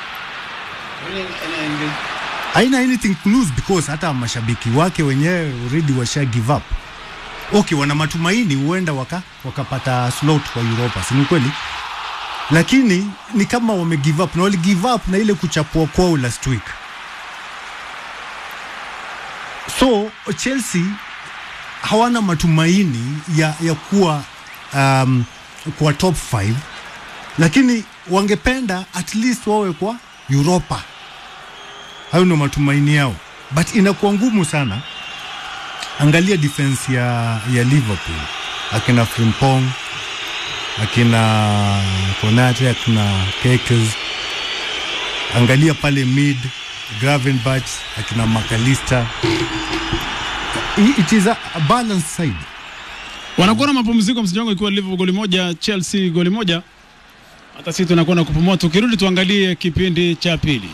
[SPEAKER 2] haina anything to lose because hata mashabiki wake wenyewe already washa give up. Okay, wana matumaini huenda waka wakapata slot kwa Europa, si ni kweli? Lakini ni kama wame give up, na wali give up na ile kuchapua kwao last week. So Chelsea hawana matumaini ya, ya kuwa um, kwa top five, lakini wangependa at least wawe kwa Europa. Hayo ndio matumaini yao, but inakuwa ngumu sana. Angalia defense ya, ya Liverpool, akina Frimpong, akina Konate, akina Kekes. Angalia pale mid, Gravenberch, akina McAllister. It is a, a balanced side.
[SPEAKER 1] Wanakuwa na mapumziko msijango, ikiwa Liverpool goli moja, Chelsea goli moja. Hata sisi tunakuwa na kupumua. Tukirudi tuangalie kipindi cha pili.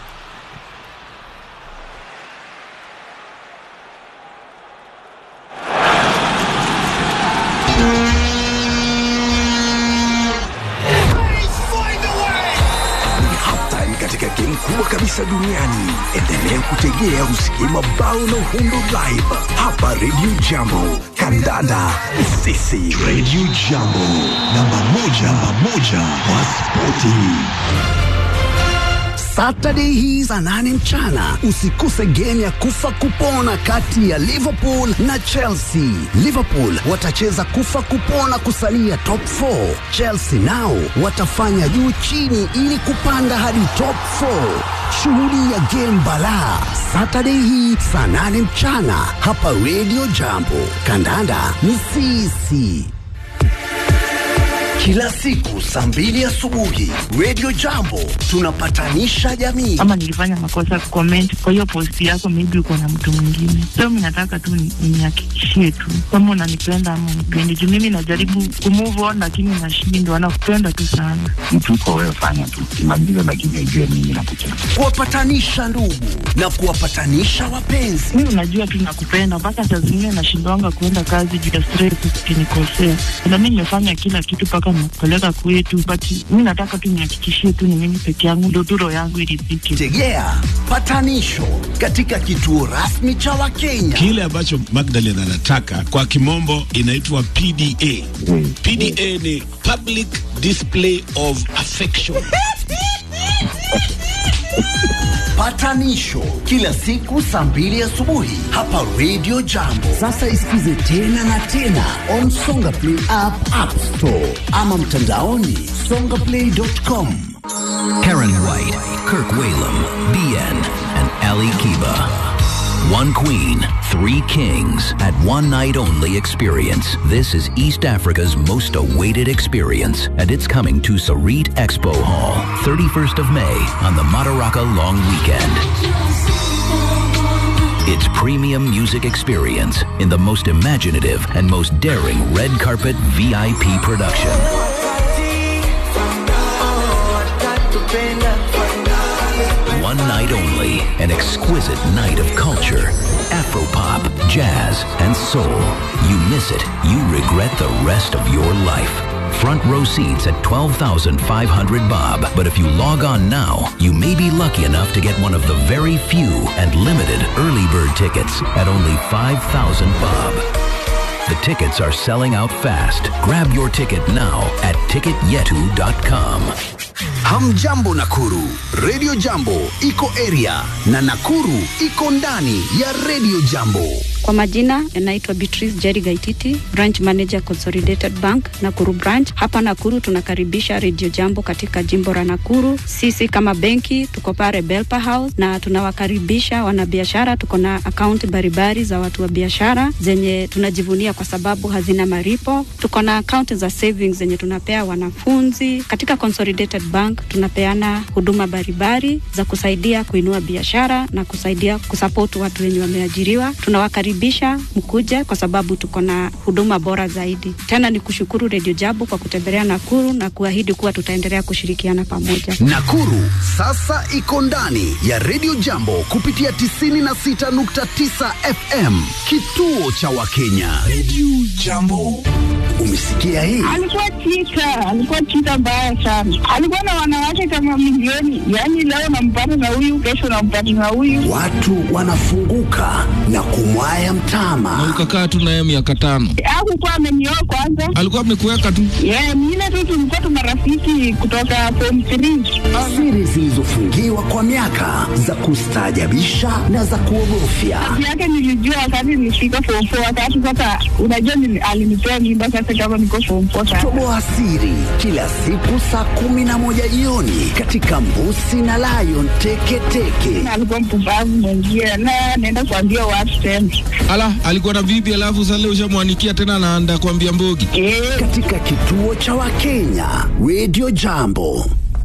[SPEAKER 3] Kubwa kabisa duniani. Endelea kutegea usikie mabao na uhundo live hapa Radio Jambo. Kandanda sisi Radio Jambo, namba moja, namba moja kwa spoti. Saturday hii saa nane mchana usikose game ya kufa kupona kati ya Liverpool na Chelsea. Liverpool watacheza kufa kupona kusalia top four. Chelsea nao watafanya juu chini ili kupanda hadi top four. Shughuli ya game bala Saturday hii saa nane mchana hapa Radio Jambo. Kandanda ni sisi. Kila siku saa mbili asubuhi Radio Jambo tunapatanisha jamii.
[SPEAKER 4] Kama nilifanya makosa comment kwa hiyo post yako, maybe uko na mtu mwingine. Leo mimi nataka tu nihakikishie tu kama unanipenda ama unipendi. Mimi najaribu kumove on lakini nashindwa. Nakupenda tu sana.
[SPEAKER 5] Mtu uko wewe fanya tu kimaliza, lakini ujue mimi nakupenda.
[SPEAKER 3] Kuwapatanisha ndugu na kuwapatanisha wapenzi.
[SPEAKER 4] Mimi unajua tu nakupenda, mpaka saa zingine nashindwanga kuenda kazi juu ya stress ukinikosea. Na mimi nimefanya kila kitu paka napeleka kwetu, but mimi nataka tu nihakikishie tu ni mimi peke yangu ndio duro yangu iridhike.
[SPEAKER 3] Tegea patanisho katika kituo rasmi cha Wakenya.
[SPEAKER 6] Kile ambacho Magdalena anataka kwa kimombo inaitwa P D A. Mm. P D A ni public display of affection.
[SPEAKER 3] Patanisho kila siku saa mbili asubuhi hapa Radio Jambo. Sasa isikize tena na tena on Songa Play app, App Store ama mtandaoni songaplay dot com.
[SPEAKER 7] Karen White, Kirk Whalum, B N and Ali Kiba. One queen, three kings at one night only experience. This is East Africa's most awaited experience, and it's coming to Sarit Expo Hall, thirty-first of May on the Madaraka Long Weekend. It's premium music experience in the most imaginative and most daring red carpet V I P production. One night only, an exquisite night of culture, Afropop, jazz, and soul. You miss it, you regret the rest of your life. Front row seats at twelve thousand five hundred bob. But if you log on now, you may be lucky enough to get one of the very few and limited early bird tickets at only five thousand bob. The tickets are selling out fast. Grab your ticket now at ticket yetu dot com.
[SPEAKER 3] Hamjambo Nakuru, Radio Jambo iko area na Nakuru iko ndani ya Radio Jambo.
[SPEAKER 8] Kwa majina naitwa Beatrice Jerry Gaititi, Branch Manager Consolidated Bank Nakuru Branch. Hapa Nakuru tunakaribisha Radio Jambo katika jimbo la Nakuru. Sisi kama benki tuko pale Belpa House na tunawakaribisha wanabiashara. Tuko na account baribari za watu wa biashara zenye tunajivunia kwa sababu hazina maripo. Tuko na account za savings zenye tunapea wanafunzi. Katika Consolidated Bank tunapeana huduma baribari za kusaidia kuinua biashara na kusaidia kusupport watu wenye wameajiriwa. Tunawakaribisha mkuje kwa sababu tuko na huduma bora zaidi. Tena ni kushukuru Radio Jambo kwa kutembelea Nakuru na kuahidi kuwa tutaendelea kushirikiana pamoja.
[SPEAKER 3] Nakuru sasa iko ndani ya Radio Jambo kupitia tisini na sita nukta tisa F M, kituo cha Wakenya. Radio Jambo. Umesikia hii?
[SPEAKER 4] Alikuwa chita, alikuwa chita mbaya sana. Alikuwa na wanawake kama milioni. Yaani leo nampata na huyu, kesho nampata na huyu.
[SPEAKER 3] Watu wanafunguka na kumwaya mtama.
[SPEAKER 9] Na ukakaa tu naye miaka tano.
[SPEAKER 4] Hakukuwa amenioa kwanza.
[SPEAKER 9] Alikuwa amekuweka tu.
[SPEAKER 4] Yeah, mimi tu tulikuwa tu marafiki kutoka form three.
[SPEAKER 3] Siri zilizofungiwa kwa miaka za kustaajabisha na za kuogofya.
[SPEAKER 4] Yake nilijua wakati nilifika form four, wakati sasa unajua alinipea mimba sasa kama niko form four.
[SPEAKER 3] Toboa siri kila siku saa kumi na moja jioni katika Mbusi na Lion Teke Teke.
[SPEAKER 4] Alikuwa mpumbavu mwingie na naenda kuambia watu tena.
[SPEAKER 9] Ala, alikuwa na bibi alafu sasa leo ushamwanikia tena anaanda kuambia mbogi.
[SPEAKER 3] Eh, katika kituo cha Wakenya, Radio Jambo.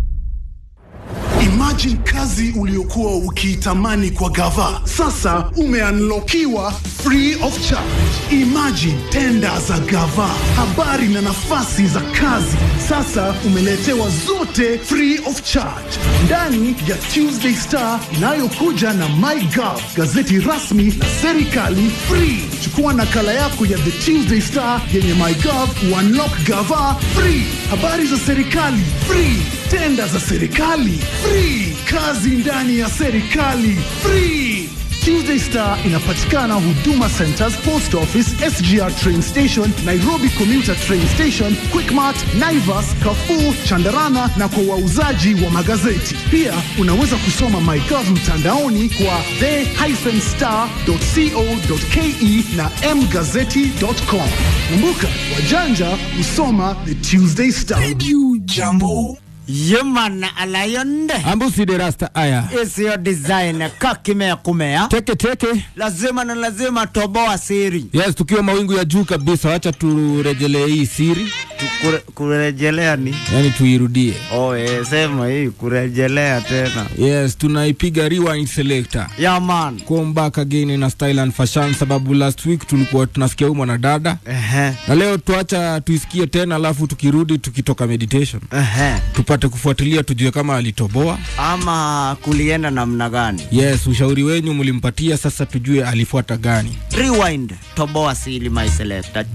[SPEAKER 10] Imagine kazi uliokuwa ukiitamani kwa gava. Sasa umeunlockiwa free of charge. Imagine tenda za gava, habari na nafasi za kazi. Sasa umeletewa zote free of charge ndani ya Tuesday Star inayokuja na MyGov, gazeti rasmi la serikali free. Chukua nakala yako ya The Tuesday Star yenye MyGov, unlock gava free. Habari za serikali free. Tenda za serikali free. Kazi ndani ya serikali free. Tuesday Star inapatikana Huduma Centers, Post Office, S G R Train Station, Nairobi Commuter Train Station, Quickmart, Naivas, Carrefour, Chandarana na kwa wauzaji wa magazeti. Pia unaweza kusoma MyGov mtandaoni kwa the dash star dot co dot ke na m gazeti dot com. Kumbuka, wajanja usoma The Tuesday Star. Radio Jambo.
[SPEAKER 11] Yemana alayonde
[SPEAKER 9] Ambusi de rasta aya.
[SPEAKER 11] Isi yo design kakimea kumea.
[SPEAKER 9] Teke teke.
[SPEAKER 11] Lazima na lazima toboa siri.
[SPEAKER 9] Yes, tukiwa mawingu ya juu kabisa. Wacha turejelee hii siri.
[SPEAKER 11] Tukure, kurejelea ni?
[SPEAKER 9] Yani tuirudie.
[SPEAKER 11] Oh eh, sema hii kurejelea tena.
[SPEAKER 9] Yes, tunaipiga rewind selector.
[SPEAKER 11] Yeah man.
[SPEAKER 9] Come back again na style and fashion, sababu last week tulikuwa tunasikia huyu mwanadada.
[SPEAKER 11] Ehe.
[SPEAKER 9] Na leo tuacha tuisikie tena alafu tukirudi tukitoka meditation.
[SPEAKER 11] Ehe.
[SPEAKER 9] Tupate kufuatilia tujue kama alitoboa
[SPEAKER 11] ama kulienda namna gani.
[SPEAKER 9] Yes, ushauri wenyu mlimpatia, sasa tujue alifuata gani.
[SPEAKER 11] Rewind, toboa siri my selector.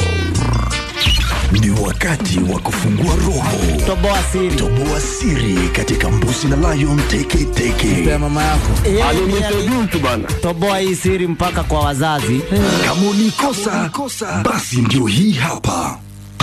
[SPEAKER 3] Ni wakati wa kufungua roho.
[SPEAKER 11] Toboa siri.
[SPEAKER 3] Toboa siri katika Mbusi na Lion Teke Teke.
[SPEAKER 9] Mpea mama yako.
[SPEAKER 11] Alinitejutu bana. Toboa hii siri mpaka kwa wazazi.
[SPEAKER 3] Kama ulikosa, basi ndio hii hapa.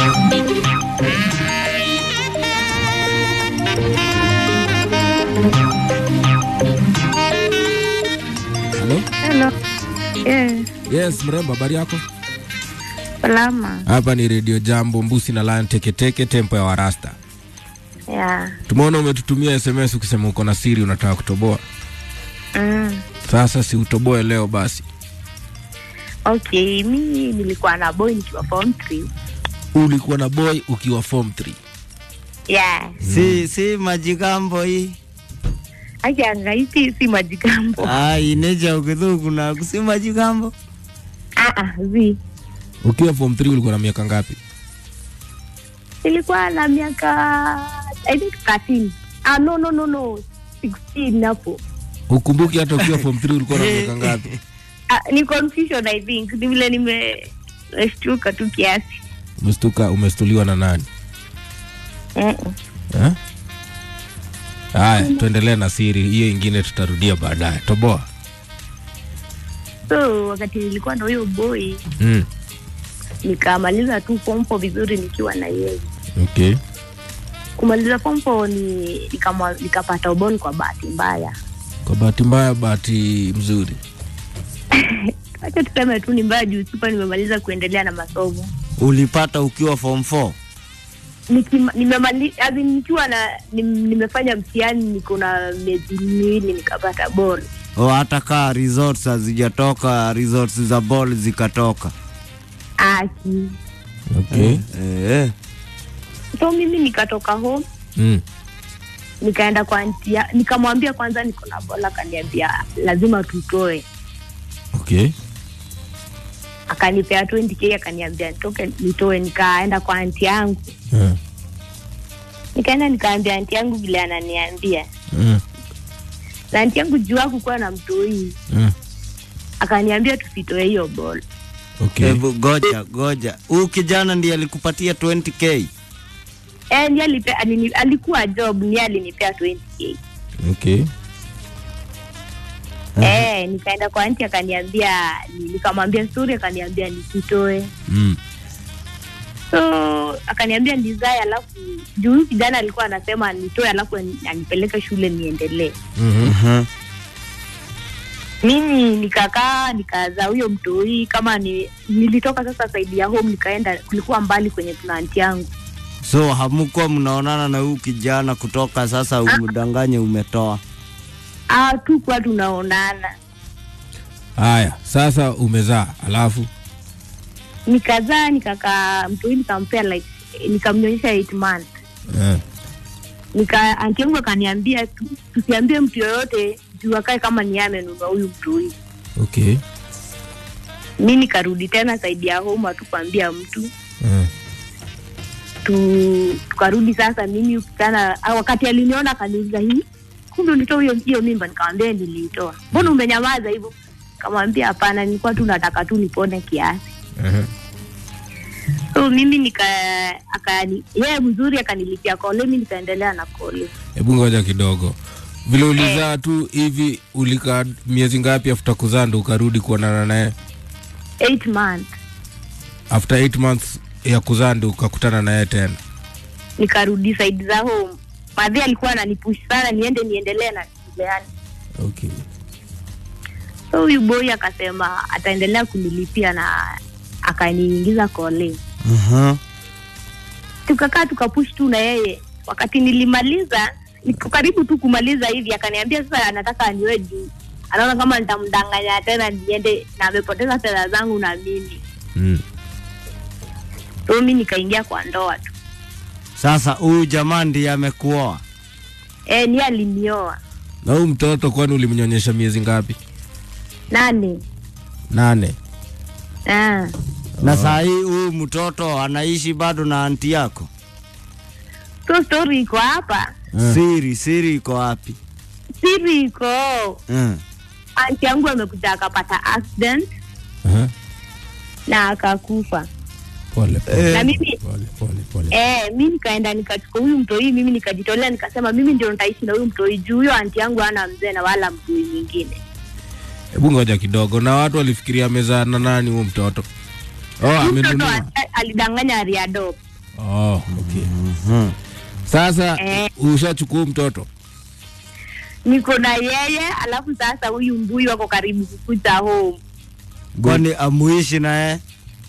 [SPEAKER 9] Hello?
[SPEAKER 12] Hello. Yes.
[SPEAKER 9] Yes, mrembo, habari yako?
[SPEAKER 12] Salama.
[SPEAKER 9] Hapa ni Radio Jambo, Mbusi na Lion Teke Teke, tempo ya Warasta.
[SPEAKER 12] Yeah.
[SPEAKER 9] Tumeona umetutumia S M S ukisema uko na siri unataka kutoboa.
[SPEAKER 12] Mm.
[SPEAKER 9] Sasa si utoboe leo basi.
[SPEAKER 12] Okay, mimi nilikuwa na boy nikiwa form three.
[SPEAKER 9] Ulikuwa na boy ukiwa form three?
[SPEAKER 12] Yeah.
[SPEAKER 11] Si si majigambo hii.
[SPEAKER 12] Aya ngaiti si majigambo.
[SPEAKER 11] Ah, ineja ukidhuku na kusi majigambo.
[SPEAKER 12] Ah ah, zi.
[SPEAKER 9] Ukiwa form three ulikuwa na miaka ngapi?
[SPEAKER 12] Nilikuwa na miaka I think thirteen. Ah no no no no. sixteen hapo.
[SPEAKER 9] Ukumbuki hata ukiwa form three ulikuwa na miaka ngapi?
[SPEAKER 12] Ah, ni confusion I think. Ni vile nimeshtuka tu kiasi.
[SPEAKER 9] Umestuka, umestuliwa na nani?
[SPEAKER 12] Eh.
[SPEAKER 9] Eh? Haya, tuendelee na siri. Hiyo ingine tutarudia baadaye. Toboa.
[SPEAKER 12] So, wakati nilikuwa na huyo boy.
[SPEAKER 9] Mm.
[SPEAKER 12] Nikamaliza tu form four vizuri nikiwa na yeye.
[SPEAKER 9] Okay.
[SPEAKER 12] Kumaliza form four ni nikamwa nikapata uboni kwa bahati mbaya.
[SPEAKER 9] Kwa bahati mbaya, bahati mzuri.
[SPEAKER 12] Acha tuseme tu ni mbaya juu super nimemaliza kuendelea na masomo.
[SPEAKER 11] Ulipata ukiwa form four?
[SPEAKER 12] Nimemaliza nikiwa na nimefanya mtihani niko na miezi miwili nikapata ball.
[SPEAKER 11] Oh, hata kaa results hazijatoka, results za ball zikatoka.
[SPEAKER 12] Aki.
[SPEAKER 9] Okay.
[SPEAKER 11] Eh.
[SPEAKER 12] So mimi nikatoka home.
[SPEAKER 9] Mm.
[SPEAKER 12] Nikaenda kwa auntie, nikamwambia kwanza niko na ball, akaniambia lazima tutoe.
[SPEAKER 9] Okay.
[SPEAKER 12] Akanipea twenty K akaniambia nitoke nitoe, nikaenda kwa auntie yangu.
[SPEAKER 9] Mm.
[SPEAKER 12] Nikaenda nikaambia auntie yangu vile ananiambia.
[SPEAKER 9] Mm.
[SPEAKER 12] Na auntie yangu jua kukuwa na mtoi.
[SPEAKER 9] Mm.
[SPEAKER 12] Akaniambia tusitoe hiyo ball.
[SPEAKER 11] Okay. Hebu goja goja. Huyu kijana ndiye alikupatia twenty K?
[SPEAKER 12] Eh, ndiye alipea, alikuwa job, ndiye alinipea twenty K.
[SPEAKER 9] Okay.
[SPEAKER 12] Eh, nikaenda kwa auntie akaniambia, nikamwambia story akaniambia nisitoe.
[SPEAKER 9] Mm.
[SPEAKER 12] So akaniambia ndizae, alafu juu kijana alikuwa anasema nitoe alafu anipeleke shule niendelee.
[SPEAKER 9] Mhm.
[SPEAKER 12] Mimi nikakaa nikaza huyo mtoi kama ni nilitoka sasa side ya home nikaenda, kulikuwa mbali kwenye tuna auntie yangu.
[SPEAKER 11] So hamuko mnaonana na huyu kijana kutoka sasa umdanganye umetoa?
[SPEAKER 12] Ah, tu kwa tunaonana.
[SPEAKER 9] Haya, sasa umezaa, alafu
[SPEAKER 12] nikazaa nikakaa mtoi nikampea like nikamnyonyesha eight months.
[SPEAKER 9] Eh.
[SPEAKER 12] Nika auntie yangu akaniambia tusiambie mtu yoyote juu akae kama ni amenunua huyu mtoi.
[SPEAKER 9] Okay.
[SPEAKER 12] Mimi nikarudi tena side ya home atukwambia mtu.
[SPEAKER 9] Eh.
[SPEAKER 12] Tu tukarudi sasa mimi sana wakati aliniona akaniuliza hii kumbe ulitoa hiyo hiyo mimba, nikamwambia nilitoa. Mbona umenyamaza hivyo? Nikamwambia hapana, nilikuwa tu nataka tu nipone kiasi.
[SPEAKER 9] Eh.
[SPEAKER 12] So mimi nika akani yeye mzuri akanilipia kole, mimi nikaendelea na kole.
[SPEAKER 9] Hebu ngoja kidogo. Vile ulizaa eh, tu hivi ulika miezi ngapi after kuzaa ndo ukarudi kuonana naye?
[SPEAKER 12] eight months.
[SPEAKER 9] After eight months ya kuzaa ndo ukakutana naye tena?
[SPEAKER 12] Nikarudi side za home. Madhi alikuwa ananipush sana niende niendelee na shule yani.
[SPEAKER 9] Okay.
[SPEAKER 12] So huyu boy akasema ataendelea kunilipia na akaniingiza kole.
[SPEAKER 11] Mhm. Uh-huh.
[SPEAKER 12] Tukakaa tukapush tu na yeye. Wakati nilimaliza, niko karibu tu kumaliza hivi akaniambia sasa anataka aniwe juu. Anaona kama nitamdanganya tena niende na amepoteza pesa zangu na mimi.
[SPEAKER 9] Mm.
[SPEAKER 12] So mimi nikaingia kwa ndoa tu.
[SPEAKER 11] Sasa huyu jamaa ndiye amekuoa?
[SPEAKER 12] Eh, ni alinioa.
[SPEAKER 9] Na huyu mtoto kwani ulimnyonyesha miezi ngapi?
[SPEAKER 12] Nane.
[SPEAKER 9] Nane.
[SPEAKER 12] Ah.
[SPEAKER 11] Na oh, saa hii huyu mtoto anaishi bado na aunti yako?
[SPEAKER 12] So story iko hapa.
[SPEAKER 11] Uh. Siri, siri iko wapi?
[SPEAKER 12] Siri iko.
[SPEAKER 11] Uh.
[SPEAKER 12] Aunti yangu amekuja akapata accident.
[SPEAKER 9] Uh-huh.
[SPEAKER 12] Na akakufa.
[SPEAKER 9] Pole pole.
[SPEAKER 12] Na mimi
[SPEAKER 9] pole pole pole.
[SPEAKER 12] Eh, mimi nikaenda nikachukua huyu mtoi, mimi nikajitolea nikasema mimi ndio nitaishi na huyu mtoi juu huyo aunti yangu hana mzee na wala mtu mwingine.
[SPEAKER 9] Hebu ngoja kidogo, na watu walifikiria amezaa na nani huyo mtoto? Oh, amenunua.
[SPEAKER 12] Alidanganya aliadopt.
[SPEAKER 9] Oh, okay. Mhm. Sasa eh, ushachukua mtoto?
[SPEAKER 12] Niko na yeye, alafu sasa huyu mbuyu wako karibu kukuja home.
[SPEAKER 11] Kwani amuishi na yeye?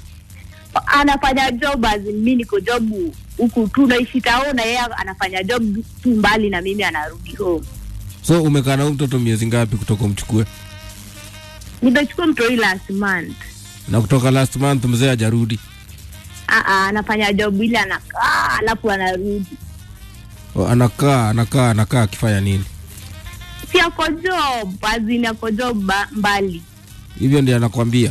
[SPEAKER 12] Anafanya job as mimi niko job huku tu naishi tao na yeye anafanya job tu mbali na mimi anarudi home.
[SPEAKER 9] So umekaa na mtoto miezi ngapi kutoka umchukue?
[SPEAKER 12] Nimechukua mtoto last month.
[SPEAKER 9] Na kutoka last month mzee hajarudi?
[SPEAKER 12] Ah ah, anafanya job ile anakaa alafu anarudi.
[SPEAKER 9] Oh, anakaa anakaa anakaa akifanya nini?
[SPEAKER 12] Si ako job, azini ako job mbali.
[SPEAKER 9] Hivyo ndiye anakuambia?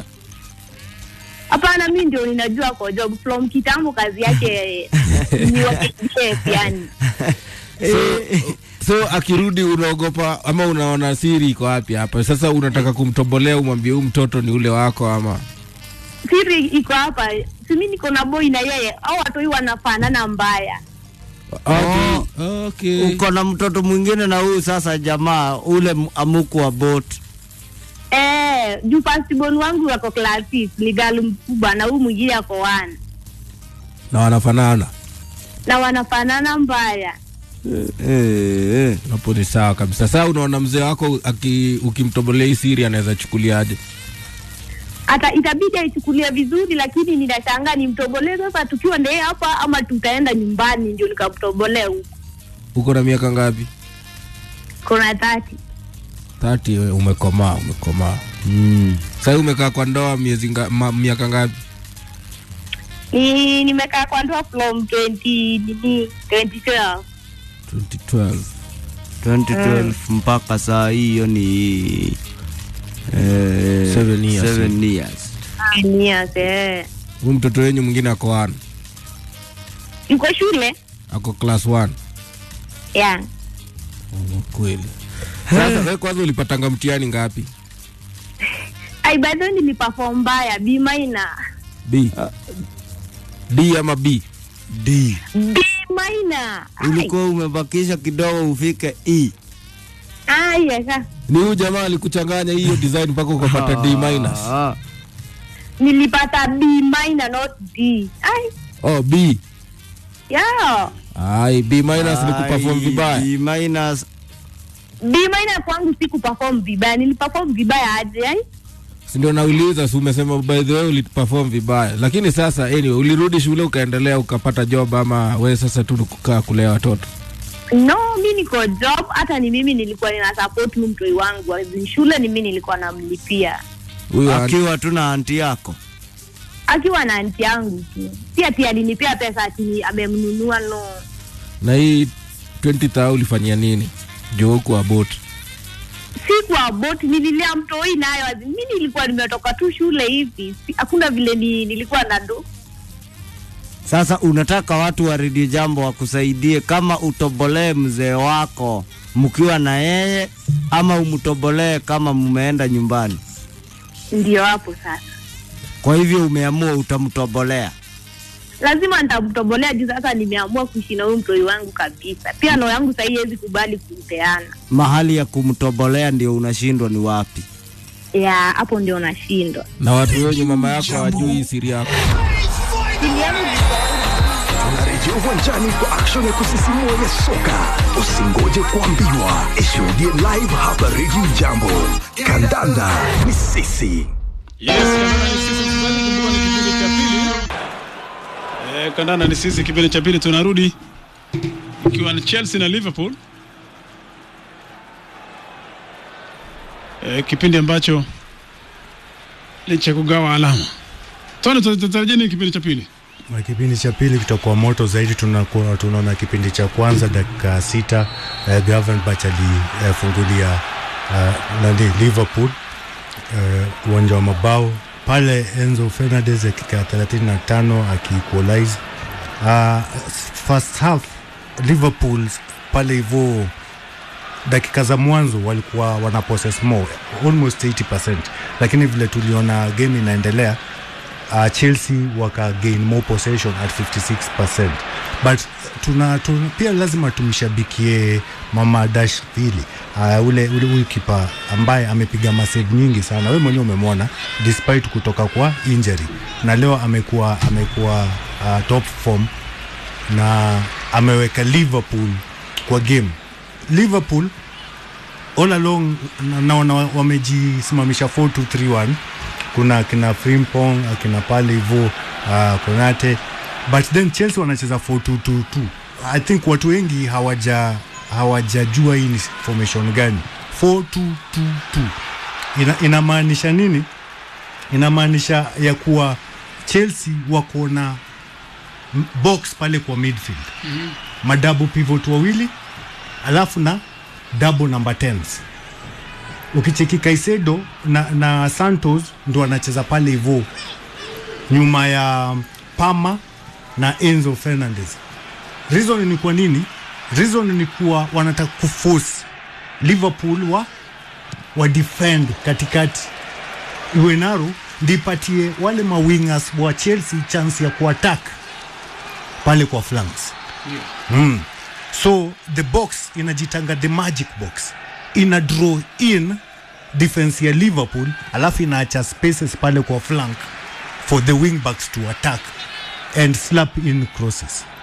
[SPEAKER 12] Hapana, mimi ndio ninajua kwa job from kitambo kazi yake ni wakike yani.
[SPEAKER 9] So, so akirudi unaogopa ama unaona siri iko wapi hapa? Sasa unataka kumtobolea umwambie huyu mtoto ni ule wako ama?
[SPEAKER 12] Siri iko hapa. Si mimi niko na boy na yeye au watu hiyo wanafanana mbaya.
[SPEAKER 11] Okay. Oh, okay. Uko na mtoto mwingine na huyu sasa jamaa ule amuku wa boat.
[SPEAKER 12] Eh. Eh, juu firstborn wangu wako class six, ligalu mkubwa na huyu mwingine ako one.
[SPEAKER 9] Na wanafanana.
[SPEAKER 12] Na wanafanana mbaya.
[SPEAKER 9] Eh eh, hapo ni sawa kabisa. Sasa unaona mzee wako aki ukimtobolea hii siri anaweza chukuliaje?
[SPEAKER 12] Hata itabidi aichukulia vizuri, lakini ninashangaa nimtobolee sasa tukiwa ndee hapa ama tutaenda nyumbani ndio nikamtobolea huko.
[SPEAKER 9] Uko na miaka ngapi?
[SPEAKER 12] Kuna thelathini.
[SPEAKER 9] thelathini wewe umekomaa, umekomaa. Mm. Sasa umekaa kwa ndoa miezi nga, miaka ngapi?
[SPEAKER 12] Ni nimekaa kwa ndoa from twenty nini twenty twelve.
[SPEAKER 9] twenty twelve.
[SPEAKER 11] twenty twelve mm. mpaka saa hiyo ni eh
[SPEAKER 9] seven years.
[SPEAKER 11] seven years.
[SPEAKER 12] seven years eh.
[SPEAKER 9] Huyu mtoto wenyu mwingine ako one.
[SPEAKER 12] Yuko shule?
[SPEAKER 9] Ako class one.
[SPEAKER 12] Yeah.
[SPEAKER 9] Oh, kweli. Sasa wewe kwanza ulipatanga mtihani ngapi?
[SPEAKER 12] Ai bado niliperform mbaya B minor.
[SPEAKER 9] B. Uh, D ama B?
[SPEAKER 11] D.
[SPEAKER 12] B minor.
[SPEAKER 11] Ulikuwa umebakisha kidogo ufike E.
[SPEAKER 12] Ah, yes.
[SPEAKER 9] Ni huyu jamaa alikuchanganya hiyo design mpaka ukapata D minus.
[SPEAKER 12] Nilipata B minor not D. Ai.
[SPEAKER 9] Oh, B.
[SPEAKER 12] Yeah.
[SPEAKER 9] Ai, B minus ni kuperform vibaya.
[SPEAKER 11] B minus.
[SPEAKER 12] B minor kwangu si kuperform vibaya, niliperform vibaya aje ai?
[SPEAKER 9] Si ndio nauliza, si umesema by the way uliperform vibaya. Lakini sasa anyway ulirudi shule ukaendelea ukapata job ama wewe sasa tu kukaa kulea watoto?
[SPEAKER 12] No, mimi niko job, hata ni mimi nilikuwa nina support mtoi wangu. Shule ni mimi nilikuwa namlipia.
[SPEAKER 11] Huyo akiwa tu na aunti yako?
[SPEAKER 12] Akiwa na aunti yangu tu. Pia pia alinipea pesa ati amemnunua no.
[SPEAKER 9] Na hii twenty thousand ulifanyia nini? Jo kwa bot.
[SPEAKER 12] Si kwa bot, nililea mtoi nayo. Mimi nilikuwa nimetoka tu shule hivi. Hakuna vile ni, nilikuwa na do.
[SPEAKER 11] Sasa unataka watu wa Radio Jambo wakusaidie kama utobolee mzee wako mkiwa na yeye ama umtobolee kama mmeenda nyumbani?
[SPEAKER 12] Ndio hapo sasa.
[SPEAKER 11] Kwa hivyo umeamua utamtobolea?
[SPEAKER 12] Lazima nitamtobolea juu sasa nimeamua kuishi na huyu mtoi wangu kabisa. Pia roho yangu sasa haiwezi kubali kumpeana.
[SPEAKER 11] Mahali ya kumtobolea ndio unashindwa ni wapi?
[SPEAKER 12] Ya, hapo ndio unashindwa.
[SPEAKER 9] Na watu wenye mama yako hawajui siri yako.
[SPEAKER 3] Tunarejea uwanjani kwa action ya kusisimua ya soka. Usingoje kuambiwa, ishuhudie live hapa Radio Jambo. Kandanda ni sisi.
[SPEAKER 1] Yes, kandanda ni sisi, mchezaji kumbuka ni kipindi cha pili. Eh, kandanda ni sisi kipindi cha pili tunarudi. Ikiwa ni Chelsea na Liverpool. Eh, kipindi ambacho licha kugawa alama. Tuna tutarajia nini kipindi cha pili?
[SPEAKER 2] Na kipindi cha pili kitakuwa moto zaidi. Tunakuwa tunaona kipindi cha kwanza dakika sita uh, Gavin Bachali alifungulia uh, nani Liverpool uwanja uh, wa mabao pale. Enzo Fernandez dakika thelathini na tano akiequalize uh, first half. Liverpool pale hivyo dakika za mwanzo walikuwa wana possess more almost eighty percent, lakini vile tuliona game inaendelea Uh, Chelsea waka gain more possession at fifty-six percent, but tuna, tuna pia lazima tumshabikie Mama Dashvili uh, ule ule ule kipa ambaye amepiga masave nyingi sana. Wewe mwenyewe umemwona despite kutoka kwa injury, na leo amekuwa amekuwa uh, top form na ameweka Liverpool kwa game. Liverpool all along naona na, wamejisimamisha four two three one. Kuna kina Frimpong, akina pale hivyo uh, Konate, but then Chelsea wanacheza four two two two. I think watu wengi hawaja hawajajua hii ni formation gani. four two two two ina inamaanisha nini? Inamaanisha ya kuwa Chelsea wako na box pale kwa midfield. Mm-hmm. Madouble pivot wawili alafu na double number tens. Ukicheki Caicedo na, na Santos ndo anacheza pale hivyo nyuma ya Palmer na Enzo Fernandez. Reason ni kwa nini? Reason ni kuwa wanataka kuforce Liverpool wa wa defend katikati. Iwenaro ndipatie wale mawingers wa Chelsea chance ya kuattack pale kwa flanks. Yeah. Mm. So the box inajitanga the magic box. Ina draw in defense ya Liverpool, alafu inaacha spaces pale kwa flank for the wing backs to attack and slap in crosses.